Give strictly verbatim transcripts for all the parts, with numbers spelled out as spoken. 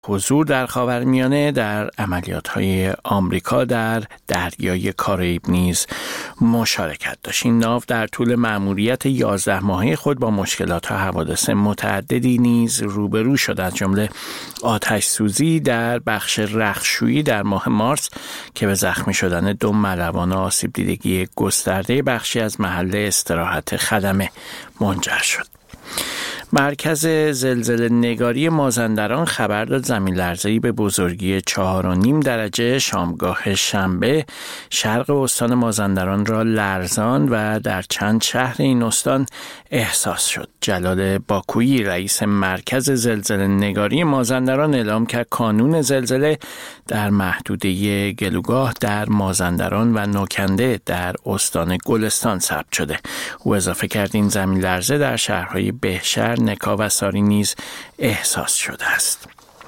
حضور در خاورمیانه در عملیات‌های آمریکا در دریای کاریب نیز مشارکت داشت. این ناو در طول مأموریت یازده ماهه خود با مشکلات و حوادث متعددی نیز روبرو شد، از جمله آتش سوزی در بخش رختشویی در ماه مارس که به زخمی شدن دو ملوان آسیب دیدگی گسترده بخشی از محل استراحت خدمه منجر شد. مرکز زلزله نگاری مازندران خبر داد زمین لرزه‌ای به بزرگی چهار و نیم درجه شامگاه شنبه شرق استان مازندران را لرزان و در چند شهر این استان احساس شد. جلال باکویی رئیس مرکز زلزله نگاری مازندران اعلام کرد کانون زلزله در محدوده گلوگاه در مازندران و نوکنده در استان گلستان ثبت شده. او اضافه کرد این زمین لرزه در شهرهای بهشهر، نکا و ساری نیز احساس شده است.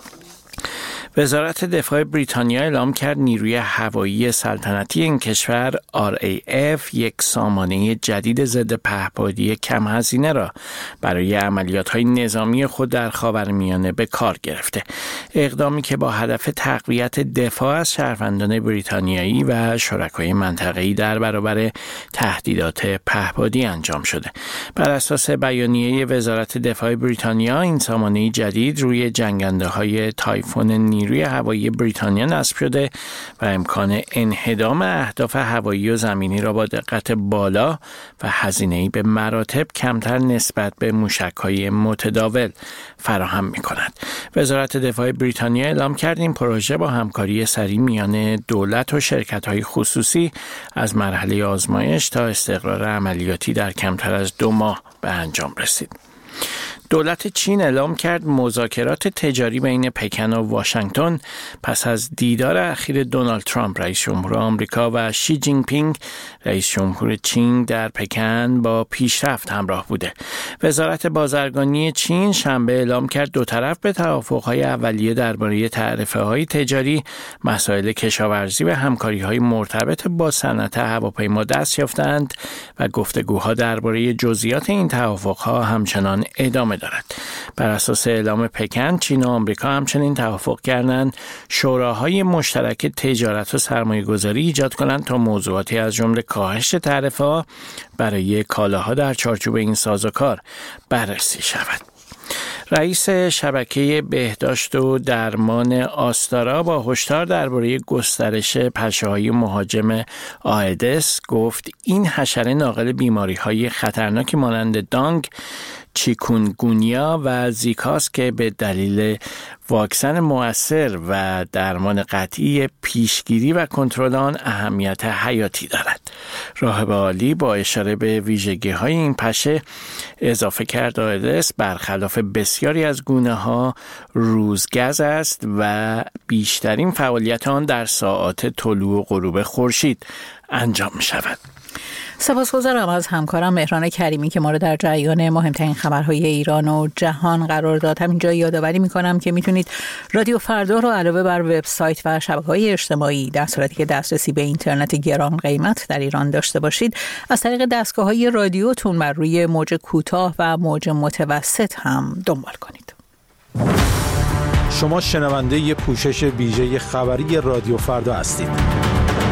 وزارت دفاع بریتانیا اعلام کرد نیروی هوایی سلطنتی این کشور آر ای اف یک سامانه جدید ضد پهپادی کم هزینه را برای عملیات‌های نظامی خود در خاورمیانه به کار گرفته. اقدامی که با هدف تقویت دفاع از شهروندان بریتانیایی و شرکای منطقه‌ای در برابر تهدیدات پهپادی انجام شده. بر اساس بیانیه وزارت دفاع بریتانیا این سامانه جدید روی جنگنده‌های تایفون نیروی هوایی بریتانیا نصب شده و امکان انهدام اهداف هوایی و زمینی را با دقت بالا و هزینه‌ای به مراتب کمتر نسبت به موشک‌های متداول فراهم می‌کند. وزارت دفاع بریتانیا اعلام کرد این پروژه با همکاری سریع میان دولت و شرکت‌های خصوصی از مرحله آزمایش تا استقرار عملیاتی در کمتر از دو ماه به انجام رسید. دولت چین اعلام کرد مذاکرات تجاری بین پکن و واشنگتن پس از دیدار اخیر دونالد ترامپ رئیس جمهور آمریکا و شی جین پینگ رئیس جمهور چین در پکن با پیشرفت همراه بوده. وزارت بازرگانی چین شنبه اعلام کرد دو طرف به توافق‌های اولیه درباره تعرفه‌های تجاری، مسائل کشاورزی و همکاری‌های مرتبط با صنعت هواپیما دست یافتند و گفتگوها درباره جزئیات این توافق‌ها همچنان ادامه دارد. بر اساس اعلام پکن، چین و آمریکا همچنین توافق کردند شوراهای مشترک تجارت و سرمایه‌گذاری ایجاد کنند تا موضوعاتی از جمله کاهش تعرفه‌ها برای کالاها در چارچوب این سازوکار بررسی شود. رئیس شبکه بهداشت و درمان آستارا با هشدار درباره گسترش پشه‌های مهاجم آیدس گفت این حشره ناقل بیماری‌های خطرناکی مانند دانگ، چیکونگونیا و زیکاست که به دلیل واکسن مؤثر و درمان قطعی پیشگیری و کنترل آن اهمیت حیاتی دارد. راهب عالی با اشاره به ویژگی‌های این پشه اضافه کرد آیدس برخلاف بسیاری از گونه‌ها روزگز است و بیشترین فعالیت آن در ساعات طلوع و غروب خورشید انجام می‌شود. سپاسگزارم از همکارم مهران کریمی که ما را در جریان مهمترین خبرهای ایران و جهان قرار داد. همینجا یادآوری می‌کنم که میتونید رادیو فردا رو علاوه بر وبسایت و شبکه‌های اجتماعی در صورتی که دسترسی به اینترنت گران قیمت در ایران داشته باشید از طریق دستگاه‌های رادیوتون بر روی موج کوتاه و موج متوسط هم دنبال کنید. شما شنونده پوشش ویژه خبری رادیو فردا هستید.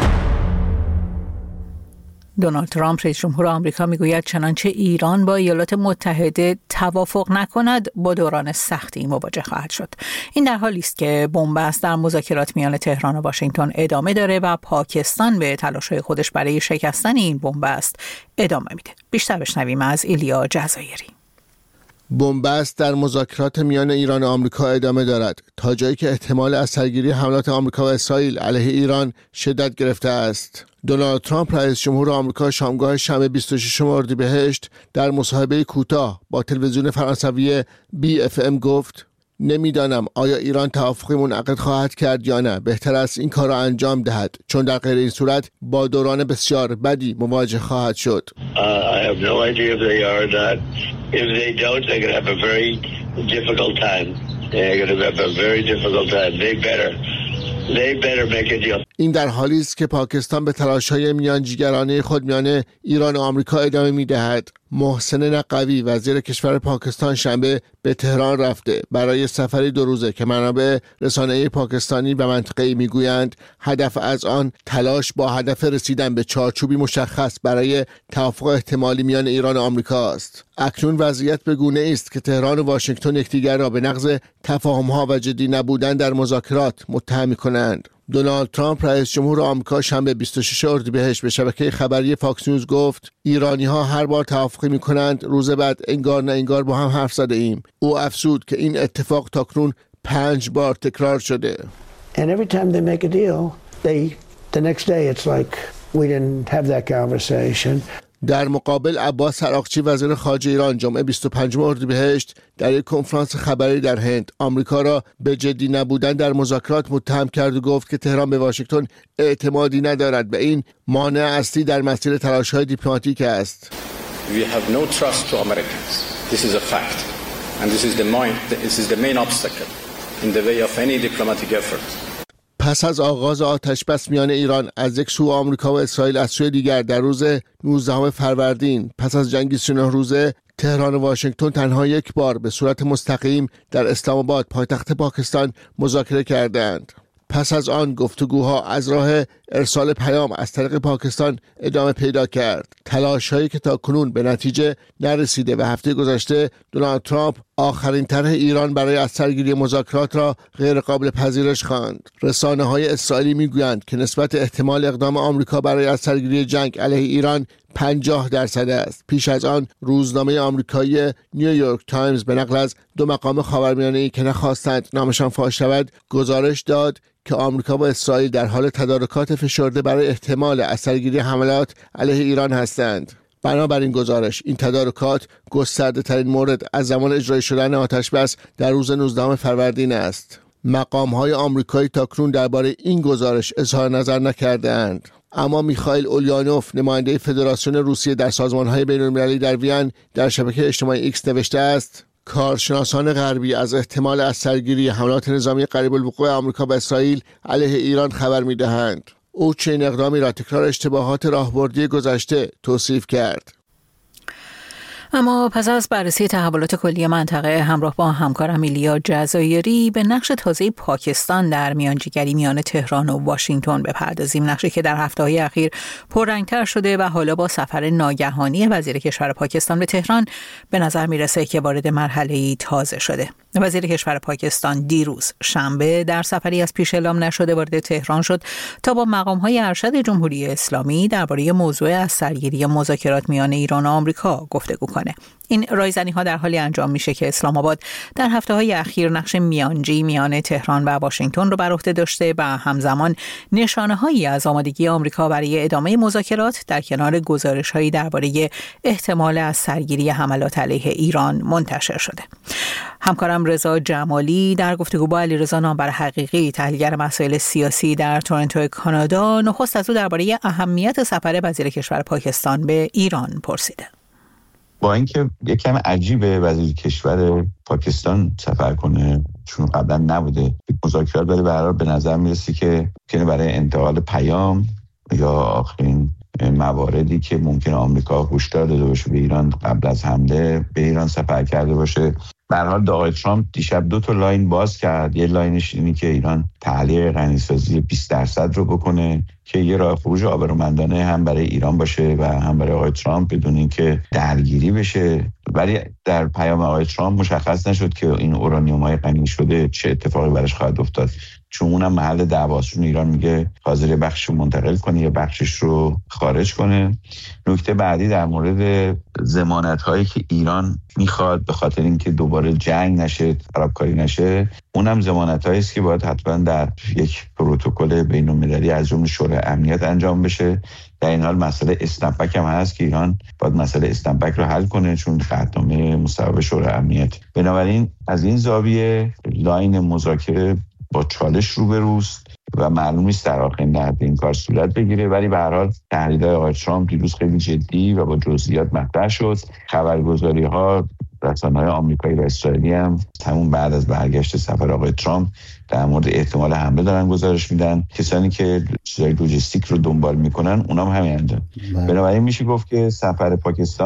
دونالد ترامپ رئیس جمهور آمریکا میگوید چنانچه ایران با ایالات متحده توافق نکند با دوران سختی مواجه خواهد شد. این در حالی است که بنبست در مذاکرات میان تهران و واشنگتن ادامه داره و پاکستان به تلاش‌های خودش برای شکستن این بنبست ادامه میده. بیشتر بشنویم از ایلیا جزایری. بنبست در مذاکرات میان ایران و آمریکا ادامه دارد تا جایی که احتمال از سرگیری حملات آمریکا و اسرائیل علیه ایران شدت گرفته است. دونالد ترامپ رئیس جمهور آمریکا شامگاه شنبه بیست و ششم اردیبهشت در مصاحبه کوتاه با تلویزیون فرانسوی بی اف ام گفت نمیدانم آیا ایران توافقی منعقد خواهد کرد یا نه. بهتر است این کار را انجام دهد چون در غیر این صورت با دوران بسیار بدی مواجه خواهد شد. Uh, I have no idea if they are or not. If they don't, they're going to have a very difficult time. They're going to have a very difficult time. They better. They better make a deal. این در حالی است که پاکستان به تلاش‌های میانجیگرانه خود میان ایران و آمریکا ادامه می‌دهد. محسن نقوی وزیر کشور پاکستان شنبه به تهران رفته برای سفری دو روزه که منابع رسانه‌ای پاکستانی و منطقه‌ای میگویند هدف از آن تلاش با هدف رسیدن به چارچوبی مشخص برای توافق احتمالی میان ایران و آمریکا است. اکنون وضعیت به گونه است که تهران و واشنگتن یکدیگر را به نقض تفاهم‌ها و جدی نبودن در مذاکرات متهم می‌کنند. دونالد ترامپ رئیس جمهور آمریکا شنبه بیست و ششم اردیبهشت به شبکه خبری فاکس نیوز گفت ایرانی‌ها هر بار توافقی می‌کنند روز بعد انگار نه انگار با هم حرف زده ایم. او افزود که این اتفاق تاکنون پنج بار تکرار شده. And every time they make a deal, they the next day it's like we didn't have that conversation. در مقابل عباس عراقچی وزیر خارجه ایران جمعه بیست و پنجم اردیبهشت در یک کنفرانس خبری در هند آمریکا را به جدی نبودن در مذاکرات متهم کرد و گفت که تهران به واشنگتن اعتمادی ندارد. به این مانع اصلی در مسیر تلاش‌های دیپلماتیک است. We have no trust to Americans. This is a fact. And this is the main this is the main obstacle in the way of any diplomatic effort. پس از آغاز آتش‌بس میان ایران از یک سو آمریکا و اسرائیل از سوی دیگر در روز نوزدهم فروردین پس از جنگ سی و نه روزه تهران و واشنگتن تنها یک بار به صورت مستقیم در اسلام آباد پایتخت پاکستان مذاکره کردند. پس از آن گفتگوها از راه ارسال پیام از طریق پاکستان ادامه پیدا کرد. تلاش‌هایی که تا کنون به نتیجه نرسیده و هفته گذشته دونالد ترامپ آخرین طرح ایران برای از سرگیری مذاکرات را غیر قابل پذیرش خواند. رسانه‌های اسرائیلی می‌گویند که نسبت احتمال اقدام آمریکا برای از سرگیری جنگ علیه ایران پنجاه درصد است. پیش از آن روزنامه آمریکایی نیویورک تایمز به نقل از دو مقام خاورمیانه‌ای که نخواستند نامشان فاش شود گزارش داد که آمریکا و اسرائیل در حال تدارکات فشرده برای احتمال از سرگیری حملات علیه ایران هستند. بنابراین گزارش این تدارکات گسترده ترین مورد از زمان اجرای شدن آتش‌بس در روز نوزدهم فروردین است. مقام‌های آمریکایی تاکنون درباره این گزارش اظهار نظر نکرده‌اند. اما میخائیل اولیانوف نماینده فدراسیون روسیه در سازمان‌های بین‌المللی در وین در شبکه اجتماعی ایکس نوشته است کارشناسان غربی از احتمال از سرگیری حملات نظامی قریب الوقوع آمریکا و اسرائیل علیه ایران خبر می‌دهند. او چنین اقدامی را تکرار اشتباهات راهبردی گذشته توصیف کرد. اما پس از بررسی تحولات کلی منطقه همراه با همکارم ایلیا جزایری به نقش تازه پاکستان در میانجیگری میان تهران و واشنگتن بپردازیم. نقشی که در هفته‌های اخیر پررنگ‌تر شده و حالا با سفر ناگهانی وزیر کشور پاکستان به تهران به نظر میرسه که وارد مرحله‌ای تازه شده. وزیر کشور پاکستان دیروز شنبه در سفری از پیش اعلام نشده وارد تهران شد تا با مقام‌های ارشد جمهوری اسلامی درباره موضوع از سرگیری مذاکرات میان ایران و آمریکا گفتگو کنه. این رایزنی‌ها در حالی انجام میشه که اسلام آباد در هفته‌های اخیر نقش میانجی میان تهران و واشنگتن رو بر عهده داشته و همزمان نشانه‌هایی از آمادگی آمریکا برای ادامه مذاکرات در کنار گزارش‌هایی درباره احتمال از سرگیری حملات علیه ایران منتشر شده. همکارم رضا جمالی در گفتگو با علیرضا نامور حقیقی تحلیلگر مسائل سیاسی در تورنتو کانادا نخست از او درباره اهمیت سفر وزیر کشور پاکستان به ایران پرسیده. با اینکه یک کم عجیبه وزیر کشور پاکستان سفر کنه چون قبلا نبوده مذاکرات، ولی به هر حال به نظر میرسه که ممکنه برای انتقال پیام یا آخرین مواردی که ممکنه آمریکا هشدار داده باشه به ایران قبل از حمله به ایران سفر کرده باشه. به هر حال آقای ترامپ دیشب دو تا لاین باز کرد. یه لاینش اینی که ایران تعلیق غنیسازی بیست درصد رو بکنه که یه راه خروج آبرومندانه هم برای ایران باشه و هم برای آقای ترامپ بدون اینکه درگیری بشه. ولی در پیام آقای ترامپ مشخص نشد که این اورانیوم‌های غنی شده چه اتفاقی براش خواهد افتاد، چون اونم محل دعواشون ایران میگه حاضر بخشش رو منتقل کنه یا بخشش رو خارج کنه. نکته بعدی در مورد ضمانت‌هایی که ایران میخواد به خاطر اینکه دوباره جنگ نشه، خرابکاری نشه، اونم ضمانت‌هایی است که باید حتما در یک پروتکل بین‌المللی از جمله شورای امنیت انجام بشه. در این حال مسئله اسنپک هم هست که ایران باید مسئله اسنپک رو حل کنه چون قطعنامه مصوبه شورای امنیت. بنابراین از این زاویه لاین مذاکره با چالش روبروست و معلوم نیست در آخرین لحظه این کار صورت بگیره. ولی به هر حال تهدیدهای آقای ترامپ دیروز خیلی جدی و با جزئیات مطرح شد. خبرگزاری‌ها رسانه‌های آمریکایی و اسرائیلی هم همون بعد از برگشت سفر آقای ترامپ در مورد احتمال حمله دارن گزارش میدن. کسانی که چیزای لوجستیک رو دنبال میکنن اونام همین اندن. بنابراین میشه گفت که سفر پاکستان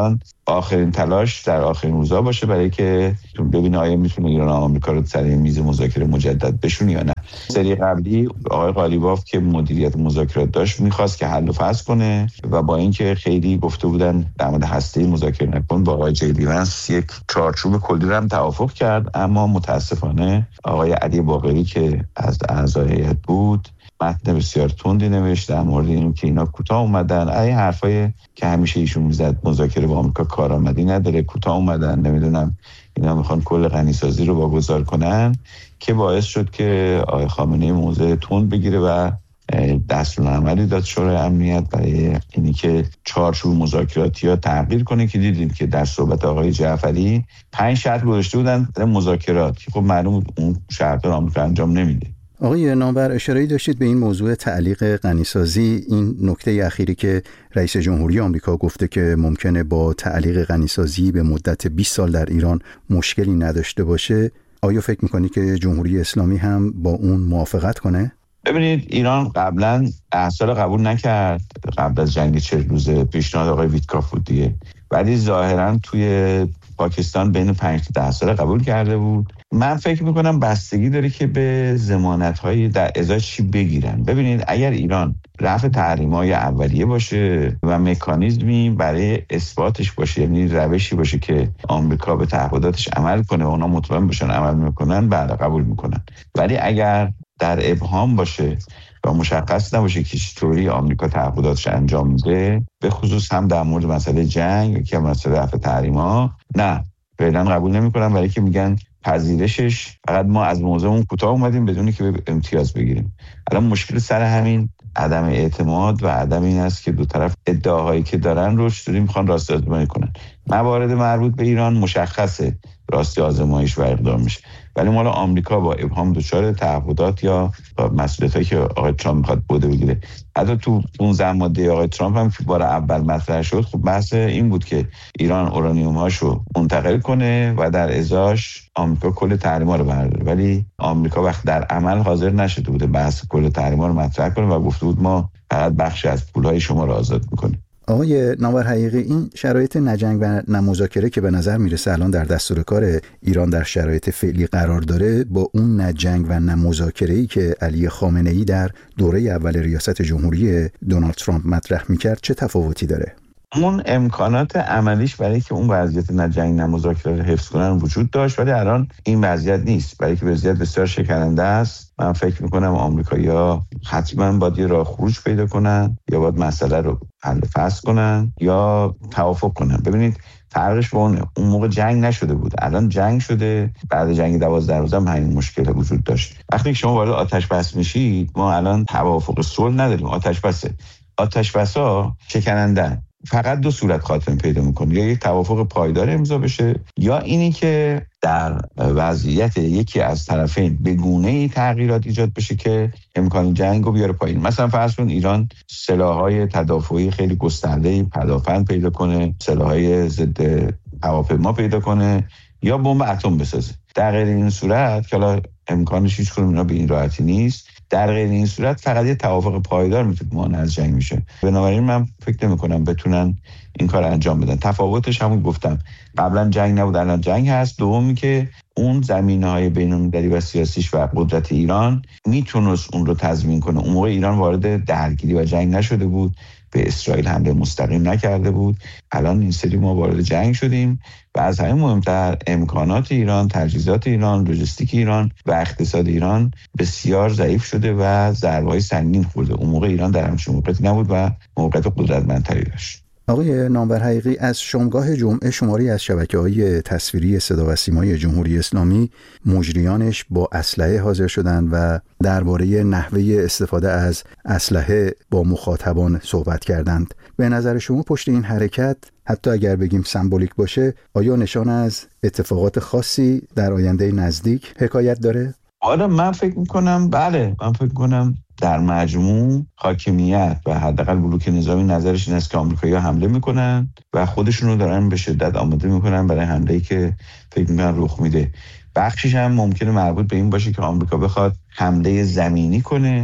آخرین تلاش در آخرین روزا باشه برای که ببینه آیا میتونه ایران و آمریکا رو سر میز مذاکره مجدد بشونه یا نه. سری قبلی آقای قالیباف که مدیریت مذاکرات داشت میخواست که حل و فصل کنه و با اینکه خیلی گفته بودن در مورد هسته‌ای مذاکره نکن، با آقای جی دی ونس یک چارچوب کلی هم توافق کرد، اما متاسفانه آقای علی باقری که از اعضای هیئت بود متن بسیار تندی نوشت در مورد اینو که اینا کوتاه اومدن. این حرفای که همیشه ایشون میزد مذاکره با آمریکا کارآمدی نداره، کوتاه اومدن، نمیدونم اینا میخوان کل غنیسازی رو واگذار کنن، که باعث شد که آقای خامنه‌ای موضع تند بگیره و دستورالعملی داد شورای امنیت برای اینی که چارچوب مذاکراتی ها تغییر کنه، که دیدیم که در صحبت آقای جعفری پنج شرط گذاشته بودن در مذاکرات، خب معلوم اون شرطا رو آمریکا انجام نمیده. آقای نامور، اشاره‌ای داشتید به این موضوع تعلیق غنیسازی، این نکته اخیری که رئیس جمهوری آمریکا گفته که ممکنه با تعلیق غنیسازی به مدت بیست سال در ایران مشکلی نداشته باشه، آیا فکر می‌کنی که جمهوری اسلامی هم با اون موافقت کنه؟ ببینید، ایران قبلا ده سال قبول نکرد، قبل از جنگ چهل روزه پیشنهاد آقای ویتکاف بود دیگه، ولی ظاهرا توی پاکستان بین پنج تا ده سال قبول کرده بود. من فکر میکنم بستگی داره که به ضمانت‌های در ازای چی بگیرن. ببینید، اگر ایران رفع تحریم‌های اولیه باشه و مکانیزمی برای اثباتش باشه، یعنی روشی باشه که آمریکا به تعهداتش عمل کنه و اونا مطمئن باشن عمل میکنن، بعد قبول میکنن. ولی اگر در ابهام باشه و مشخص نباشه که چطوری آمریکا تعهداتش انجام میده، به خصوص هم در مورد مسئله جنگ که مسئله رفع تحریم‌ها، نه فعلا قبول نمی‌کنن، برای که میگن پذیرشش فقط ما از موضوعمون کوتاه اومدیم بدون که امتیاز بگیریم. الان مشکل سر همین عدم اعتماد و عدم این است که دو طرف ادعاهایی که دارن رو چطوری میخوان راستی آزمایی کنن. موارد مربوط به ایران مشخصه راستی آزمایش و اقدام میشه، ولی مال آمریکا با ابهام دچار تعهدات یا مسئولیتایی که آقای ترامپ میخواد بوده بگیره. حتی تو پانزده ماده آقای ترامپ هم که بار اول مطرح شد، خب بحث این بود که ایران اورانیوم هاشو منتقل کنه و در ازاش آمریکا کل تحریما رو برداره، ولی آمریکا وقت در عمل حاضر نشده بوده بحث کل تحریما رو مطرح کنه و گفته بود ما فقط بخشی از پولهای شما رو آزاد میکنیم. آقای نامور حقیقی، این شرایط نجنگ و نمذاکره که به نظر میرسه الان در دستور کار ایران در شرایط فعلی قرار داره، با اون نجنگ و نمذاکره‌ای که علی خامنه‌ای در دوره اول ریاست جمهوری دونالد ترامپ مطرح میکرد چه تفاوتی داره؟ اون امکانات عملیش برای که اون وضعیت نجنگ نمذاکره رو حفظ کنن وجود داشت، ولی الان این وضعیت نیست، برای که وضعیت بسیار شکننده است. من فکر میکنم آمریکایی‌ها حتما باید یه راه خروج پیدا کنن، یا باید مسئله رو حل و فصل کنن یا توافق کنن. ببینید فرقش با اونه، اون موقع جنگ نشده بود، الان جنگ شده. بعد جنگ دوازده روز هم همین مشکل وجود داشت. وقتی شما وارد آتش بس میشید، ما الان توافق صلح نداریم، آتش بسه. آتش بسا شکننده فقط دو صورت خاتمه پیدا میکنه، یا یک توافق پایدار امضا بشه، یا اینی که در وضعیت یکی از طرفین به گونه‌ای تغییرات ایجاد بشه که امکان جنگ رو بیاره پایین. مثلا فرض کن ایران سلاح‌های تدافعی خیلی گسترده‌ای پدافند پیدا کنه، سلاح‌های ضد هواپیما پیدا کنه، یا بمب اتم بسازه. در غیر این صورت که حالا امکانش هیچ کدوم اینا به این راحتی نیست، در غیر این صورت فقط یه توافق پایدار میتونه مانع از جنگ میشه. بنابراین من فکر نمی‌کنم بتونن این کار انجام بدن. تفاوتش همون گفتم، قبلا جنگ نبود الان جنگ هست. دومی که اون زمینه‌های بین‌المللی و سیاسیش و قدرت ایران میتونست اون رو تضمین کنه. اون موقع ایران وارد درگیری و جنگ نشده بود، به اسرائیل حمله مستقیم نکرده بود. الان این سری ما وارد جنگ شدیم و از همین مهمتر امکانات ایران، تجهیزات ایران، لوجستیک ایران و اقتصاد ایران بسیار ضعیف شده و ضربه‌های سنگین خورده. اون موقع ایران در همچین موقعیتی نبود و موقعیت قدرتمندتری داشت. آقای نامور حقیقی، از شامگاه جمعه شماری از شبکه‌های تصویری صدا و سیمای جمهوری اسلامی مجریانش با اسلحه حاضر شدند و درباره نحوه استفاده از اسلحه با مخاطبان صحبت کردند. به نظر شما پشت این حرکت، حتی اگر بگیم سمبولیک باشه، آیا نشان از اتفاقات خاصی در آینده نزدیک حکایت داره؟ آره، من فکر میکنم بله. من فکر میکنم در مجموع حاکمیت و حداقل بلوک نظامی نظرش این است که آمریکایی‌ها حمله میکنن و خودشون رو دارن به شدت آماده میکنن برای حمله‌ای که فکر میکنن رخ میده. بخشش هم ممکنه مربوط به این باشه که آمریکا بخواد حمله زمینی کنه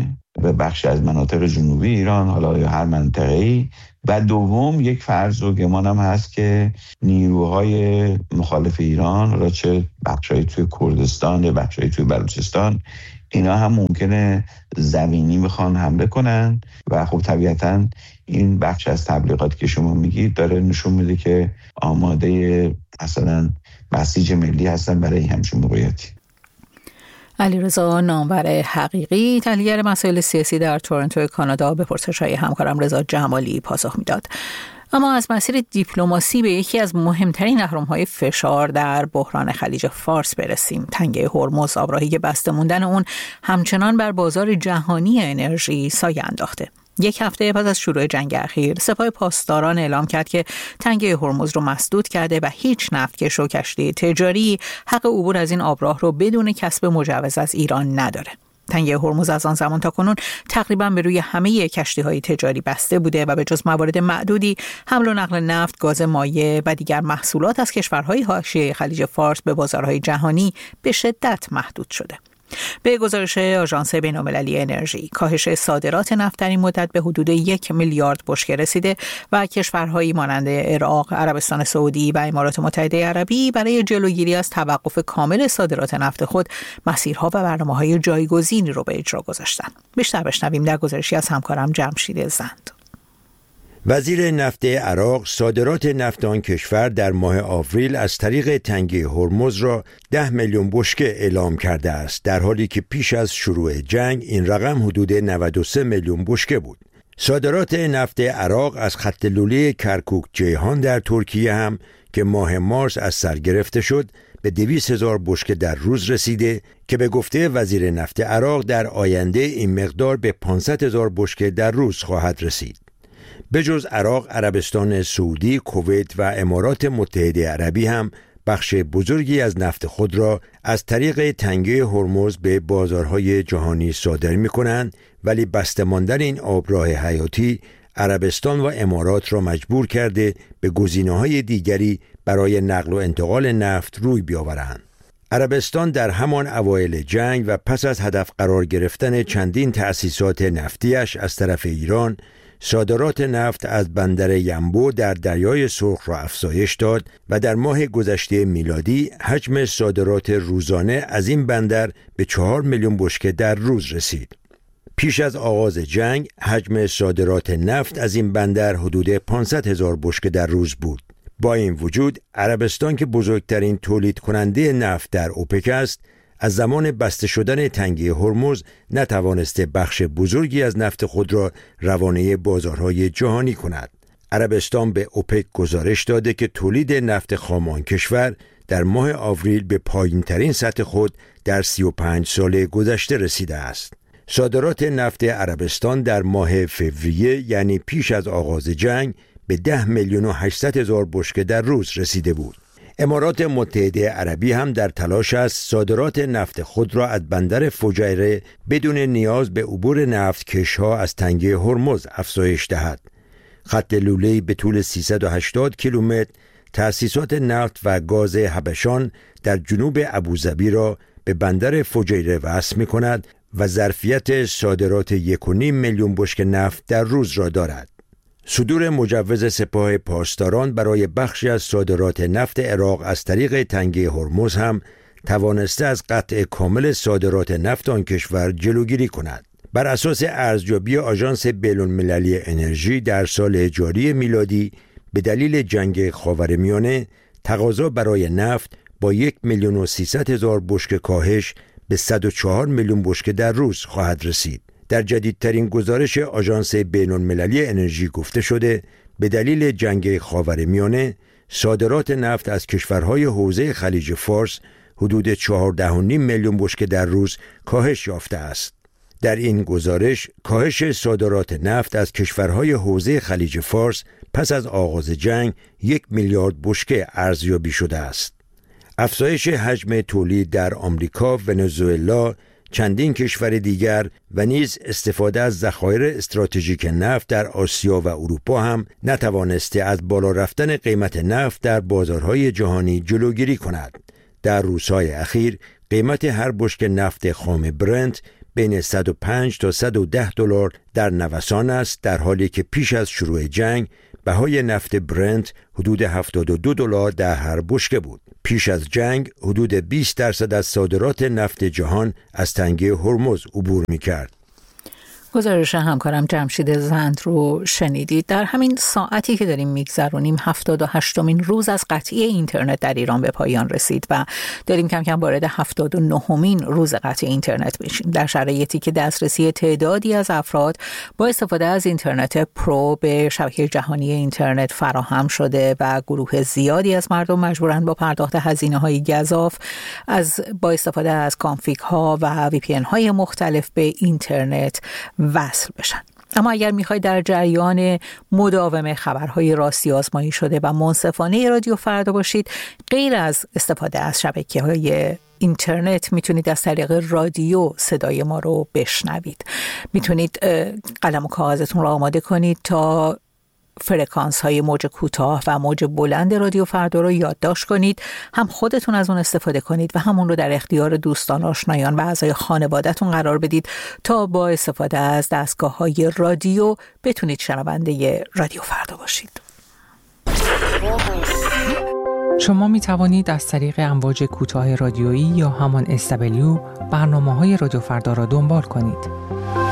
به بخش از مناطق جنوبی ایران، حالا یا هر منطقه‌ای. و دوم یک فرض و گمان هم هست که نیروهای مخالف ایران، حالا چه بخشایی توی کردستان یا بخشایی توی بلوچستان، اینا هم ممکنه زمینی بخوان حمله کنن و خب طبیعتاً این بخش از تبلیغاتی که شما میگید داره نشون میده که آماده مثلا بسیج ملی هستن برای همچین موقعیتی. علیرضا نامور حقیقی، تحلیلگر مسائل سیاسی در تورنتو کانادا، به پرسش‌های همکارم رضا جمالی پاسخ میداد. اما از مسیر دیپلماسی به یکی از مهمترین اهرم‌های فشار در بحران خلیج فارس برسیم. تنگه هرمز، آبراهی که بسته موندن اون همچنان بر بازار جهانی انرژی سایه انداخته. یک هفته پس از شروع جنگ اخیر، سپاه پاسداران اعلام کرد که تنگه هرمز رو مسدود کرده و هیچ نفتکش و کشتی تجاری حق عبور از این آبراه رو بدون کسب مجوز از ایران نداره. تنگه هرمز از آن زمان تا کنون تقریباً به روی همه کشتی‌های تجاری بسته بوده و به جز موارد معدودی حمل و نقل نفت، گاز مایع و دیگر محصولات از کشورهای حاشیه خلیج فارس به بازارهای جهانی به شدت محدود شده. به گزارش آژانس بین‌المللی انرژی، کاهش صادرات نفت در این مدت به حدود یک میلیارد بشکه رسیده و کشورهایی مانند عراق، عربستان سعودی و امارات متحده عربی برای جلوگیری از توقف کامل صادرات نفت خود مسیرها و برنامه‌های جایگزینی رو به اجرا گذاشتند. بیشتر بشنویم در گزارشی از همکارم جمشید زند. وزیر نفت عراق صادرات نفت آن کشور در ماه آوریل از طریق تنگه هرمز را ده میلیون بشکه اعلام کرده است، در حالی که پیش از شروع جنگ این رقم حدود نود و سه میلیون بشکه بود. صادرات نفت عراق از خط لوله کرکوک جیهان در ترکیه هم که ماه مارس از سر گرفته شد به دویست هزار بشکه در روز رسیده که به گفته وزیر نفت عراق در آینده این مقدار به پانصد هزار بشکه در روز خواهد رسید. به جز عراق، عربستان سعودی، کویت و امارات متحده عربی هم بخش بزرگی از نفت خود را از طریق تنگه هرمز به بازارهای جهانی صادر می کنند، ولی بسته ماندن این آبراه حیاتی عربستان و امارات را مجبور کرده به گزینه‌های دیگری برای نقل و انتقال نفت روی بیاورند. عربستان در همان اوایل جنگ و پس از هدف قرار گرفتن چندین تأسیسات نفتیش از طرف ایران، صادرات نفت از بندر ینبو در دریای سرخ را افزایش داد و در ماه گذشته میلادی حجم صادرات روزانه از این بندر به چهار میلیون بشکه در روز رسید. پیش از آغاز جنگ حجم صادرات نفت از این بندر حدود پانصد هزار بشکه در روز بود. با این وجود عربستان که بزرگترین تولید کننده نفت در اوپک است، از زمان بسته شدن تنگه هرمز نتوانسته بخش بزرگی از نفت خود را روانه بازارهای جهانی کند. عربستان به اوپک گزارش داده که تولید نفت خام آن کشور در ماه آوریل به پایین‌ترین سطح خود در سی و پنج سال گذشته رسیده است. صادرات نفت عربستان در ماه فوریه، یعنی پیش از آغاز جنگ، به ده میلیون و هشتصد هزار بشکه در روز رسیده بود. امارات متحده عربی هم در تلاش است صادرات نفت خود را از بندر فجیره بدون نیاز به عبور نفت کشها از تنگه هرمز افزایش دهد. خط لوله‌ای به طول سیصد و هشتاد کیلومتر تأسیسات نفت و گاز حبشان در جنوب ابوظبی را به بندر فجیره وصل می کند و ظرفیت صادرات یک و نیم میلیون بشکه نفت در روز را دارد. صدور مجوز سپاه پاسداران برای بخشی از صادرات نفت عراق از طریق تنگه هرمز هم توانسته از قطع کامل صادرات نفت آن کشور جلوگیری کند. بر اساس ارزیابی آژانس بین‌المللی انرژی در سال جاری میلادی به دلیل جنگ خاورمیانه تقاضا برای نفت با یک میلیون و سیصد هزار بشکه کاهش به صد و چهار میلیون بشکه در روز خواهد رسید. در جدیدترین گزارش آژانس بین‌المللی انرژی گفته شده به دلیل جنگ خاورمیانه صادرات نفت از کشورهای حوزه خلیج فارس حدود چهارده و نیم میلیون بشکه در روز کاهش یافته است. در این گزارش کاهش صادرات نفت از کشورهای حوزه خلیج فارس پس از آغاز جنگ یک میلیارد بشکه ارزیابی شده است. افزایش حجم تولید در آمریکا، ونزوئلا، چندین کشور دیگر و نیز استفاده از ذخایر استراتژیک نفت در آسیا و اروپا هم نتوانسته از بالا رفتن قیمت نفت در بازارهای جهانی جلوگیری کند. در روزهای اخیر قیمت هر بشکه نفت خام برنت بین صد و پنج تا صد و ده دلار در نوسان است، در حالی که پیش از شروع جنگ بهای نفت برنت حدود هفتاد و دو دلار در هر بشکه بود. پیش از جنگ حدود بیست درصد از صادرات نفت جهان از تنگه هرمز عبور می‌کرد. گزارش همکارم جمشید زند رو شنیدید. در همین ساعتی که داریم میگذرونیم هفتاد و هشتمین روز از قطعی اینترنت در ایران به پایان رسید و داریم کم کم وارد هفتاد و نهمین روز قطعی اینترنت میشیم، در شرایطی که دسترسی تعدادی از افراد با استفاده از اینترنت پرو به شبکه جهانی اینترنت فراهم شده و گروه زیادی از مردم مجبورند با پرداخت هزینه‌های گزاف از با استفاده از کانفیگ ها و وی پی ان های مختلف به اینترنت وصل بشن. اما اگر میخواید در جریان مداوم خبرهای راستی آزمایی شده و منصفانه رادیو فردا باشید، غیر از استفاده از شبکه‌های اینترنت میتونید از طریق رادیو صدای ما رو بشنوید. میتونید قلم و کاغذتون رو آماده کنید تا فرکانس های موج کوتاه و موج بلند رادیو فردا رو یادداشت کنید، هم خودتون از اون استفاده کنید و همون رو در اختیار دوستان، آشنایان و اعضای خانواده‌تون قرار بدید تا با استفاده از دستگاه های رادیو بتونید شنونده رادیو فردا باشید. شما می توانید از طریق امواج کوتاه رادیویی یا همان اس دبلیو برنامه‌های رادیو فردا را دنبال کنید.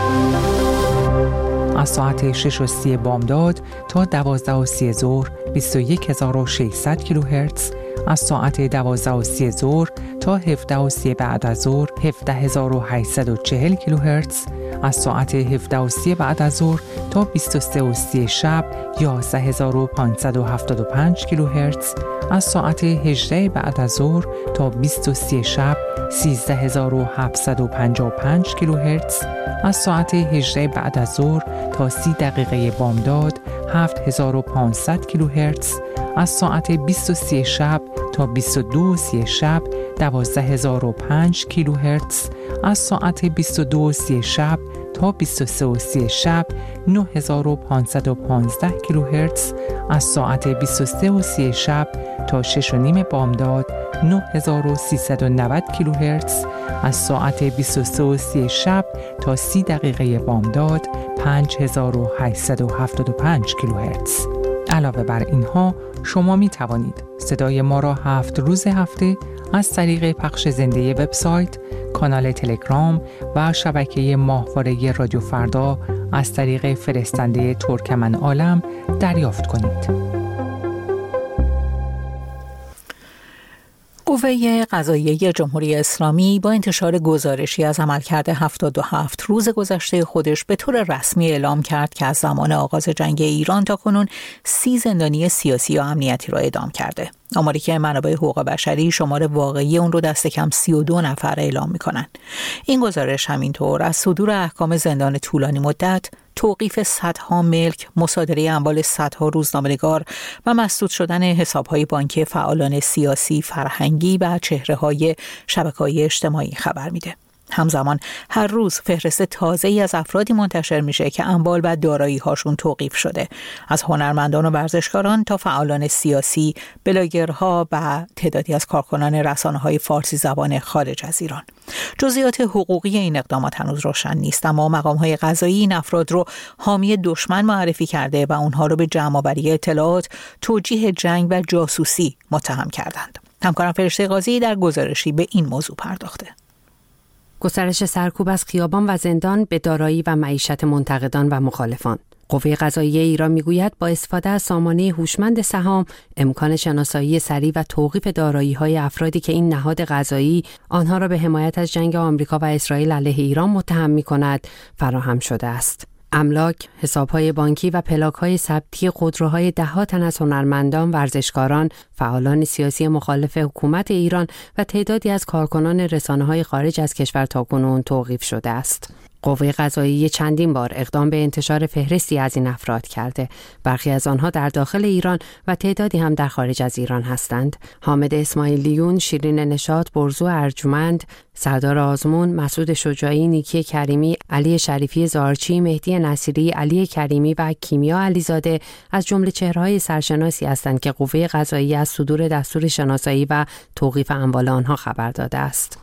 از ساعت شش و سی بامداد تا دوازده و سی ظهر بیست و یک هزار و ششصد کیلوهرتز، از ساعت دوازده و سی ظهر تا هفده و سی بعد از ظهر هفده هزار و هشتصد و چهل کیلوهرتز، از ساعت هفده و سی بعد از ظهر تا بیست و سه و سی شب یازده هزار و پانصد و هفتاد و پنج کیلوهرتز، از ساعت هجده بعد از ظهر تا بیست و سه شب سیزده هزار و هفتصد و پنجاه و پنج کیلوهرتز، از ساعت هجده بعد از ظهر تا سی دقیقه بامداد هفت هزار و پانصد کیلوهرتز، از ساعت بیست و سه شب تا بیست و دو و سی شب دوازده هزار و پنج کیلوهرتز، از ساعت بیست و دو و سی شب تا بیست و سه و سی شب نه هزار و پانصد و پانزده کیلوهرتز، از ساعت بیست و سه و سی شب تا شش و نیم بامداد نه هزار و سیصد و نود کیلوهرتز، از ساعت بیست و سه و سی شب تا سی دقیقه بامداد پنج هزار و هشتصد و هفتاد و پنج کیلوهرتز. علاوه بر اینها شما می توانید صدای ما را هفت روز هفته از طریق پخش زنده وبسایت، کانال تلگرام و شبکه ماهواره رادیو فردا از طریق فرستنده ترکمن عالم دریافت کنید. قوه قضاییه جمهوری اسلامی با انتشار گزارشی از عملکرد هفتاد و هفت روز گذشته خودش به طور رسمی اعلام کرد که از زمان آغاز جنگ ایران تا کنون سی زندانی سیاسی و امنیتی را اعدام کرده. آماری که منابع حقوق بشری شمار واقعی اون رو دست کم سی و دو نفر اعلام می‌کنن. این گزارش همینطور از صدور احکام زندان طولانی مدت، توقیف صدها ملک، مصادره اموال صدها روزنامه‌نگار و مسدود شدن حساب‌های بانکی فعالان سیاسی، فرهنگی و چهره‌های شبکه‌های اجتماعی خبر میده. همزمان هر روز فهرست تازه‌ای از افرادی منتشر میشه که اموال و دارایی‌هاشون توقیف شده، از هنرمندان و ورزشکاران تا فعالان سیاسی، بلاگرها و تعدادی از کارکنان رسانه‌های فارسی زبان خارج از ایران. جزئیات حقوقی این اقدامات هنوز روشن نیست، اما مقام‌های قضایی این افراد رو حامی دشمن معرفی کرده و اونها رو به جمع‌آوری اطلاعات، توجیه جنگ و جاسوسی متهم کردند. همکارم فرشته قاضی در گزارشی به این موضوع پرداخته. گسترش سرکوب از خیابان و زندان به دارایی و معیشت منتقدان و مخالفان. قوه قضاییه ایران میگوید با استفاده از سامانه هوشمند سهام، امکان شناسایی سریع و توقیف دارایی‌های افرادی که این نهاد قضایی آنها را به حمایت از جنگ آمریکا و اسرائیل علیه ایران متهم می‌کند، فراهم شده است. املاک، حساب‌های بانکی و پلاک‌های ثبتی خودروهای ده‌ها تن از هنرمندان، ورزشکاران، فعالان سیاسی مخالف حکومت ایران و تعدادی از کارکنان رسانه‌های خارج از کشور تاکنون توقیف شده است. قوه قضاییه چندین بار اقدام به انتشار فهرستی از این افراد کرده. برخی از آنها در داخل ایران و تعدادی هم در خارج از ایران هستند. حامد اسماعیلیون، شیرین نشاط، برزو ارجمند، سردار آزمون، مسعود شجاعی، نیکی کریمی، علی شریفی زارچی، مهدی نصیری، علی کریمی و کیمیا علیزاده از جمله چهره‌های سرشناسی هستند که قوه قضاییه از صدور دستور شناسایی و توقیف اموال آنها خبر داده است.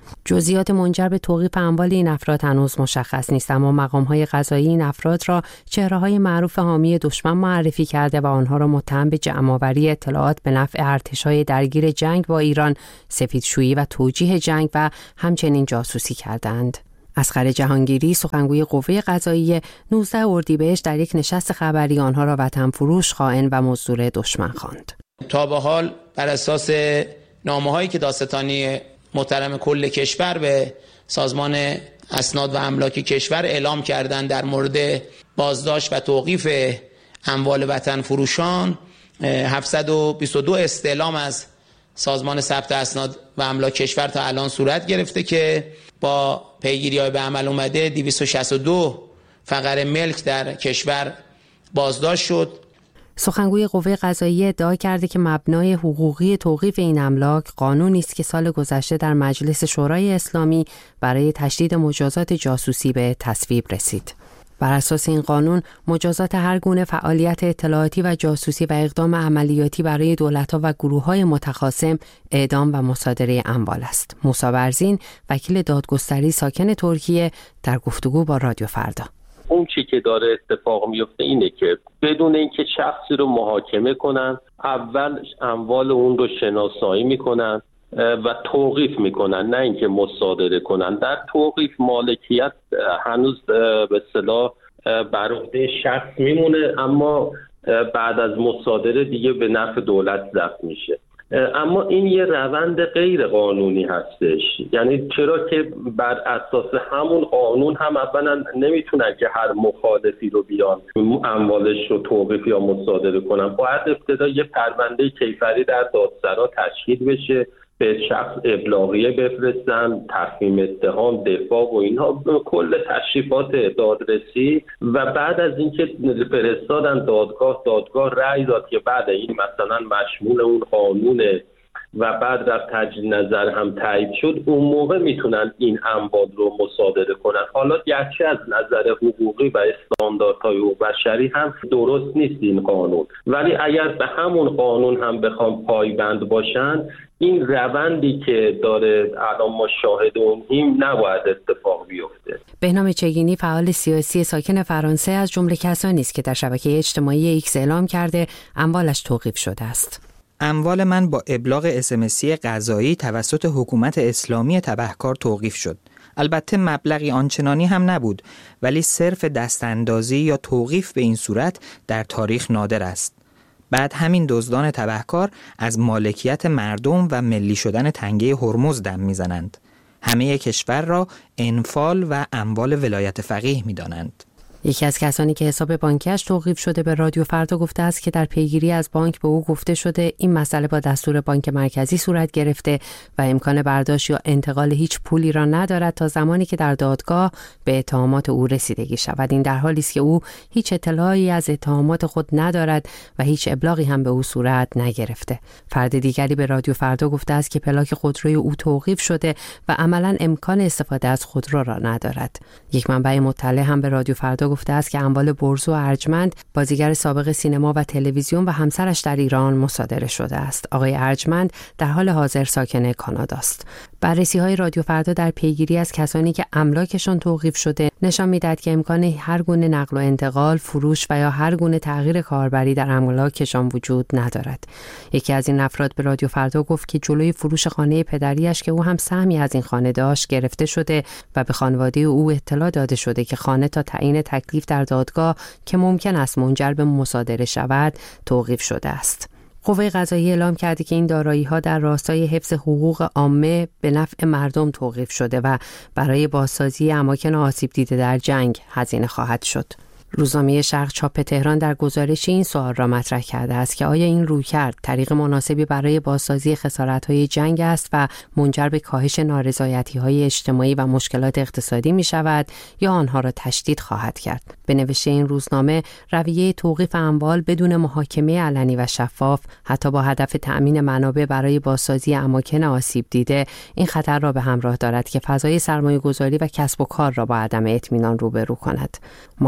جزئیات منجر به توقیف اموال این افراد هنوز مشخص نیست، اما مقام‌های قضایی این افراد را چهره‌های معروف حامی دشمن معرفی کرده و آنها را متهم به جمع‌آوری اطلاعات به نفع ارتش‌های درگیر جنگ با ایران، سفیدشویی و توجیه جنگ و همچنین جاسوسی کردند. اصغر جهانگیری، سخنگوی قوه قضاییه، نوزده اردیبهشت در یک نشست خبری آنها را وطن فروش، خائن و مزدور دشمن خواند. تا به حال بر اساس نامه‌هایی که دادستانی محترم کل کشور به سازمان اسناد و املاک کشور اعلام کردند در مورد بازداشت و توقیف اموال وطن فروشان، هفتصد و بیست و دو استعلام از سازمان ثبت اسناد و املاک کشور تا الان صورت گرفته که با پیگیری‌های به عمل اومده دویست و شصت و دو فقره ملک در کشور بازداشت شد. سخنگوی قوه قضاییه ادعا کرده که مبنای حقوقی توقیف این املاک قانونی است که سال گذشته در مجلس شورای اسلامی برای تشدید مجازات جاسوسی به تصویب رسید. بر اساس این قانون مجازات هر گونه فعالیت اطلاعاتی و جاسوسی و اقدام عملیاتی برای دولت‌ها و گروه‌های متخاصم اعدام و مصادره اموال است. موسی برزین، وکیل دادگستری ساکن ترکیه، در گفتگو با رادیو فردا: اون چی که داره اتفاق میفته اینه که بدون اینکه شخصی رو محاکمه کنن، اول اموال اون رو شناسایی میکنن و توقیف میکنن، نه اینکه مصادره کنن. در توقیف مالکیت هنوز به اصطلاح بر عهده شخص میمونه، اما بعد از مصادره دیگه به نفع دولت ضبط میشه. اما این یه روند غیر قانونی هستش. یعنی چرا که بر اساس همون قانون هم اولا نمیتونن که هر مخالفی رو بیان اموالش رو توقیف یا مصادره کنن. باید ابتدا یه پرونده کیفری در دادسرا تشکیل بشه، به شخص ابلاغیه بفرستن، تفهیم اتهام، دفاع و اینها، کل تشریفات دادرسی، و بعد از اینکه فرستادن دادگاه، دادگاه رأی داد که بعد این مثلا مشمول اون قانونه و بعد رفت تجدید نظر هم تایید شد، اون موقع میتونن این اموال رو مصادره کنن. حالا گرچه از نظر حقوقی و استانداردهای حقوق بشری هم درست نیست این قانون، ولی اگر به همون قانون هم بخوام پایبند باشن، این روندی که داره الان ما شاهد اونیم نباید اتفاق بیفته. بهنام چگینی، فعال سیاسی ساکن فرانسه، از جمله کسانی است که در شبکه اجتماعی ایکس اعلام کرده اموالش توقیف شده است. اموال من با ابلاغ اس ام اسی قضایی توسط حکومت اسلامی تبهکار توقیف شد. البته مبلغی آنچنانی هم نبود، ولی صرف دستاندازی یا توقیف به این صورت در تاریخ نادر است. بعد همین دزدان تبهکار از مالکیت مردم و ملی شدن تنگه هرمز دم میزنند. همه کشور را انفال و اموال ولایت فقیه میدانند. یکی از کسانی که حساب بانکیش توقیف شده به رادیو فردا گفته است که در پیگیری از بانک به او گفته شده این مسئله با دستور بانک مرکزی صورت گرفته و امکان برداشت یا انتقال هیچ پولی را ندارد تا زمانی که در دادگاه به اتهامات او رسیدگی شود. این در حالی است که او هیچ اطلاعی از اتهامات خود ندارد و هیچ ابلاغی هم به او صورت نگرفته. فرد دیگری به رادیو فردا گفته است که پلاک خودروی او توقیف شده و عملاً امکان استفاده از خودرو را ندارد. یک منبع مطلع هم به رادیو فردا گفته است که اموال برزو ارجمند، بازیگر سابق سینما و تلویزیون و همسرش در ایران مصادره شده است. آقای ارجمند در حال حاضر ساکن کانادا است. بررسی‌های رادیو فردا در پیگیری از کسانی که املاکشان توقیف شده نشان می‌دهد که امکان هر گونه نقل و انتقال، فروش و یا هر گونه تغییر کاربری در املاکشان وجود ندارد. یکی از این افراد به رادیو فردا گفت که جلوی فروش خانه پدریش که او هم سهمی از این خانه داشت گرفته شده و به خانواده او اطلاع داده شده که خانه تا تعیین تکلیف در دادگاه که ممکن است منجر به مصادره شود توقیف شده است. قوه قضاییه اعلام کرده که این دارایی‌ها در راستای حفظ حقوق عامه به نفع مردم توقیف شده و برای بازسازی اماکن آسیب دیده در جنگ هزینه خواهد شد. روزنامه شرق چاپ تهران در گزارش این سوال را مطرح کرده است که آیا این رویکرد طریق مناسبی برای بازسازی خسارت‌های جنگ است و منجر به کاهش نارضایتی‌های اجتماعی و مشکلات اقتصادی می‌شود یا آنها را تشدید خواهد کرد. به نوشته این روزنامه، رویه توقیف اموال بدون محاکمه علنی و شفاف، حتی با هدف تأمین منابع برای بازسازی اماکن آسیب دیده، این خطر را به همراه دارد که فضای سرمایه‌گذاری و کسب و کار را با عدم اطمینان روبرو کند. محمد کاظم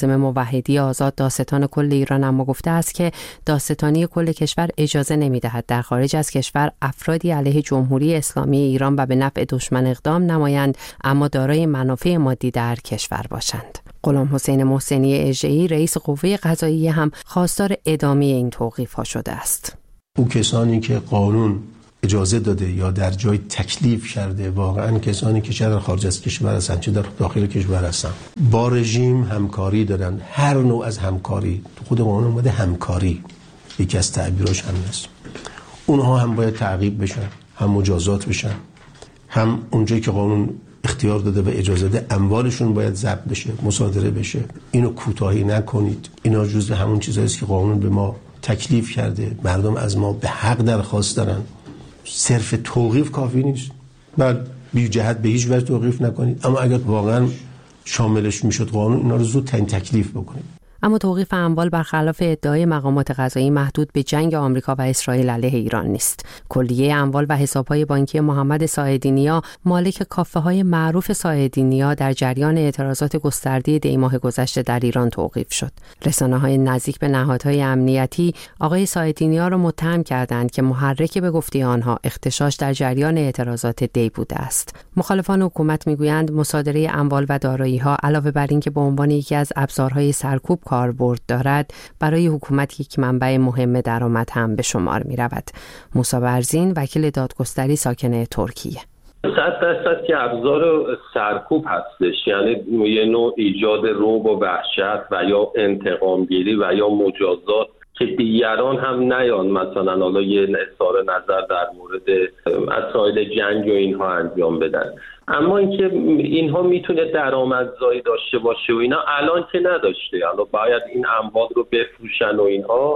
کاظم موحدی آزاد دادستان کل ایران اما گفته است که دادستانی کل کشور اجازه نمی‌دهد در خارج از کشور افرادی علیه جمهوری اسلامی ایران و به نفع دشمن اقدام نمایند اما دارای منافع مادی در کشور باشند. غلام حسین محسنی اژه‌ای رئیس قوه قضاییه هم خواستار ادامه این توقیف‌ها شده است. او کسانی که قانون اجازه داده یا در جای تکلیف کرده واقعا کسانی که چه در خارج از کشور هستند چه در داخل کشور هستند با رژیم همکاری دارن. هر نوع از همکاری تو خود قانون اومده، همکاری یکی از تعبیراش هم است. اونها هم باید تعقیب بشن، هم مجازات بشن، هم اونجایی که قانون اختیار داده و اجازه ده اموالشون باید ضبط بشه، مصادره بشه. اینو کوتاهی نکنید. اینا جزء همون چیزایی است که قانون به ما تکلیف کرده. مردم از ما به حق درخواست دارن. صرف توقیف کافی نیست. بعد بی جهت به هیچ وجه توقیف نکنید، اما اگر واقعا شاملش میشد قانون، اینا رو زود تعیین تکلیف بکنید. اما توقیف اموال برخلاف ادعای مقامات قضایی محدود به جنگ آمریکا و اسرائیل علیه ایران نیست. کلیه اموال و حساب‌های بانکی محمد ساعدی‌نیا مالک کافه‌های معروف ساعدی‌نیا در جریان اعتراضات گسترده دی ماه گذشته در ایران توقیف شد. رسانه‌های نزدیک به نهادهای امنیتی آقای ساعدی‌نیا را متهم کردند که محرک به گفته آنها اغتشاش در جریان اعتراضات دی بوده است. مخالفان حکومت می‌گویند مصادره اموال و دارایی‌ها علاوه بر اینکه به عنوان یکی از ابزارهای سرکوب کاربرد دارد، برای حکومت یک منبع مهم درآمد هم به شمار می رود. موسی برزین وکیل دادگستری ساکن ترکیه: صد درصد که ابزار سرکوب هستش، یعنی یه نوع ایجاد رعب و وحشت و یا انتقام گیری و یا مجازات که دیگران هم نیان مثلا حالا یه اظهار نظر در مورد مسائل جنگ و اینها انجام بدن. اما اینکه اینها میتونه درآمدزایی داشته باشه و اینا الان که نداشته، الان باید این اموال رو بفروشن و اینها،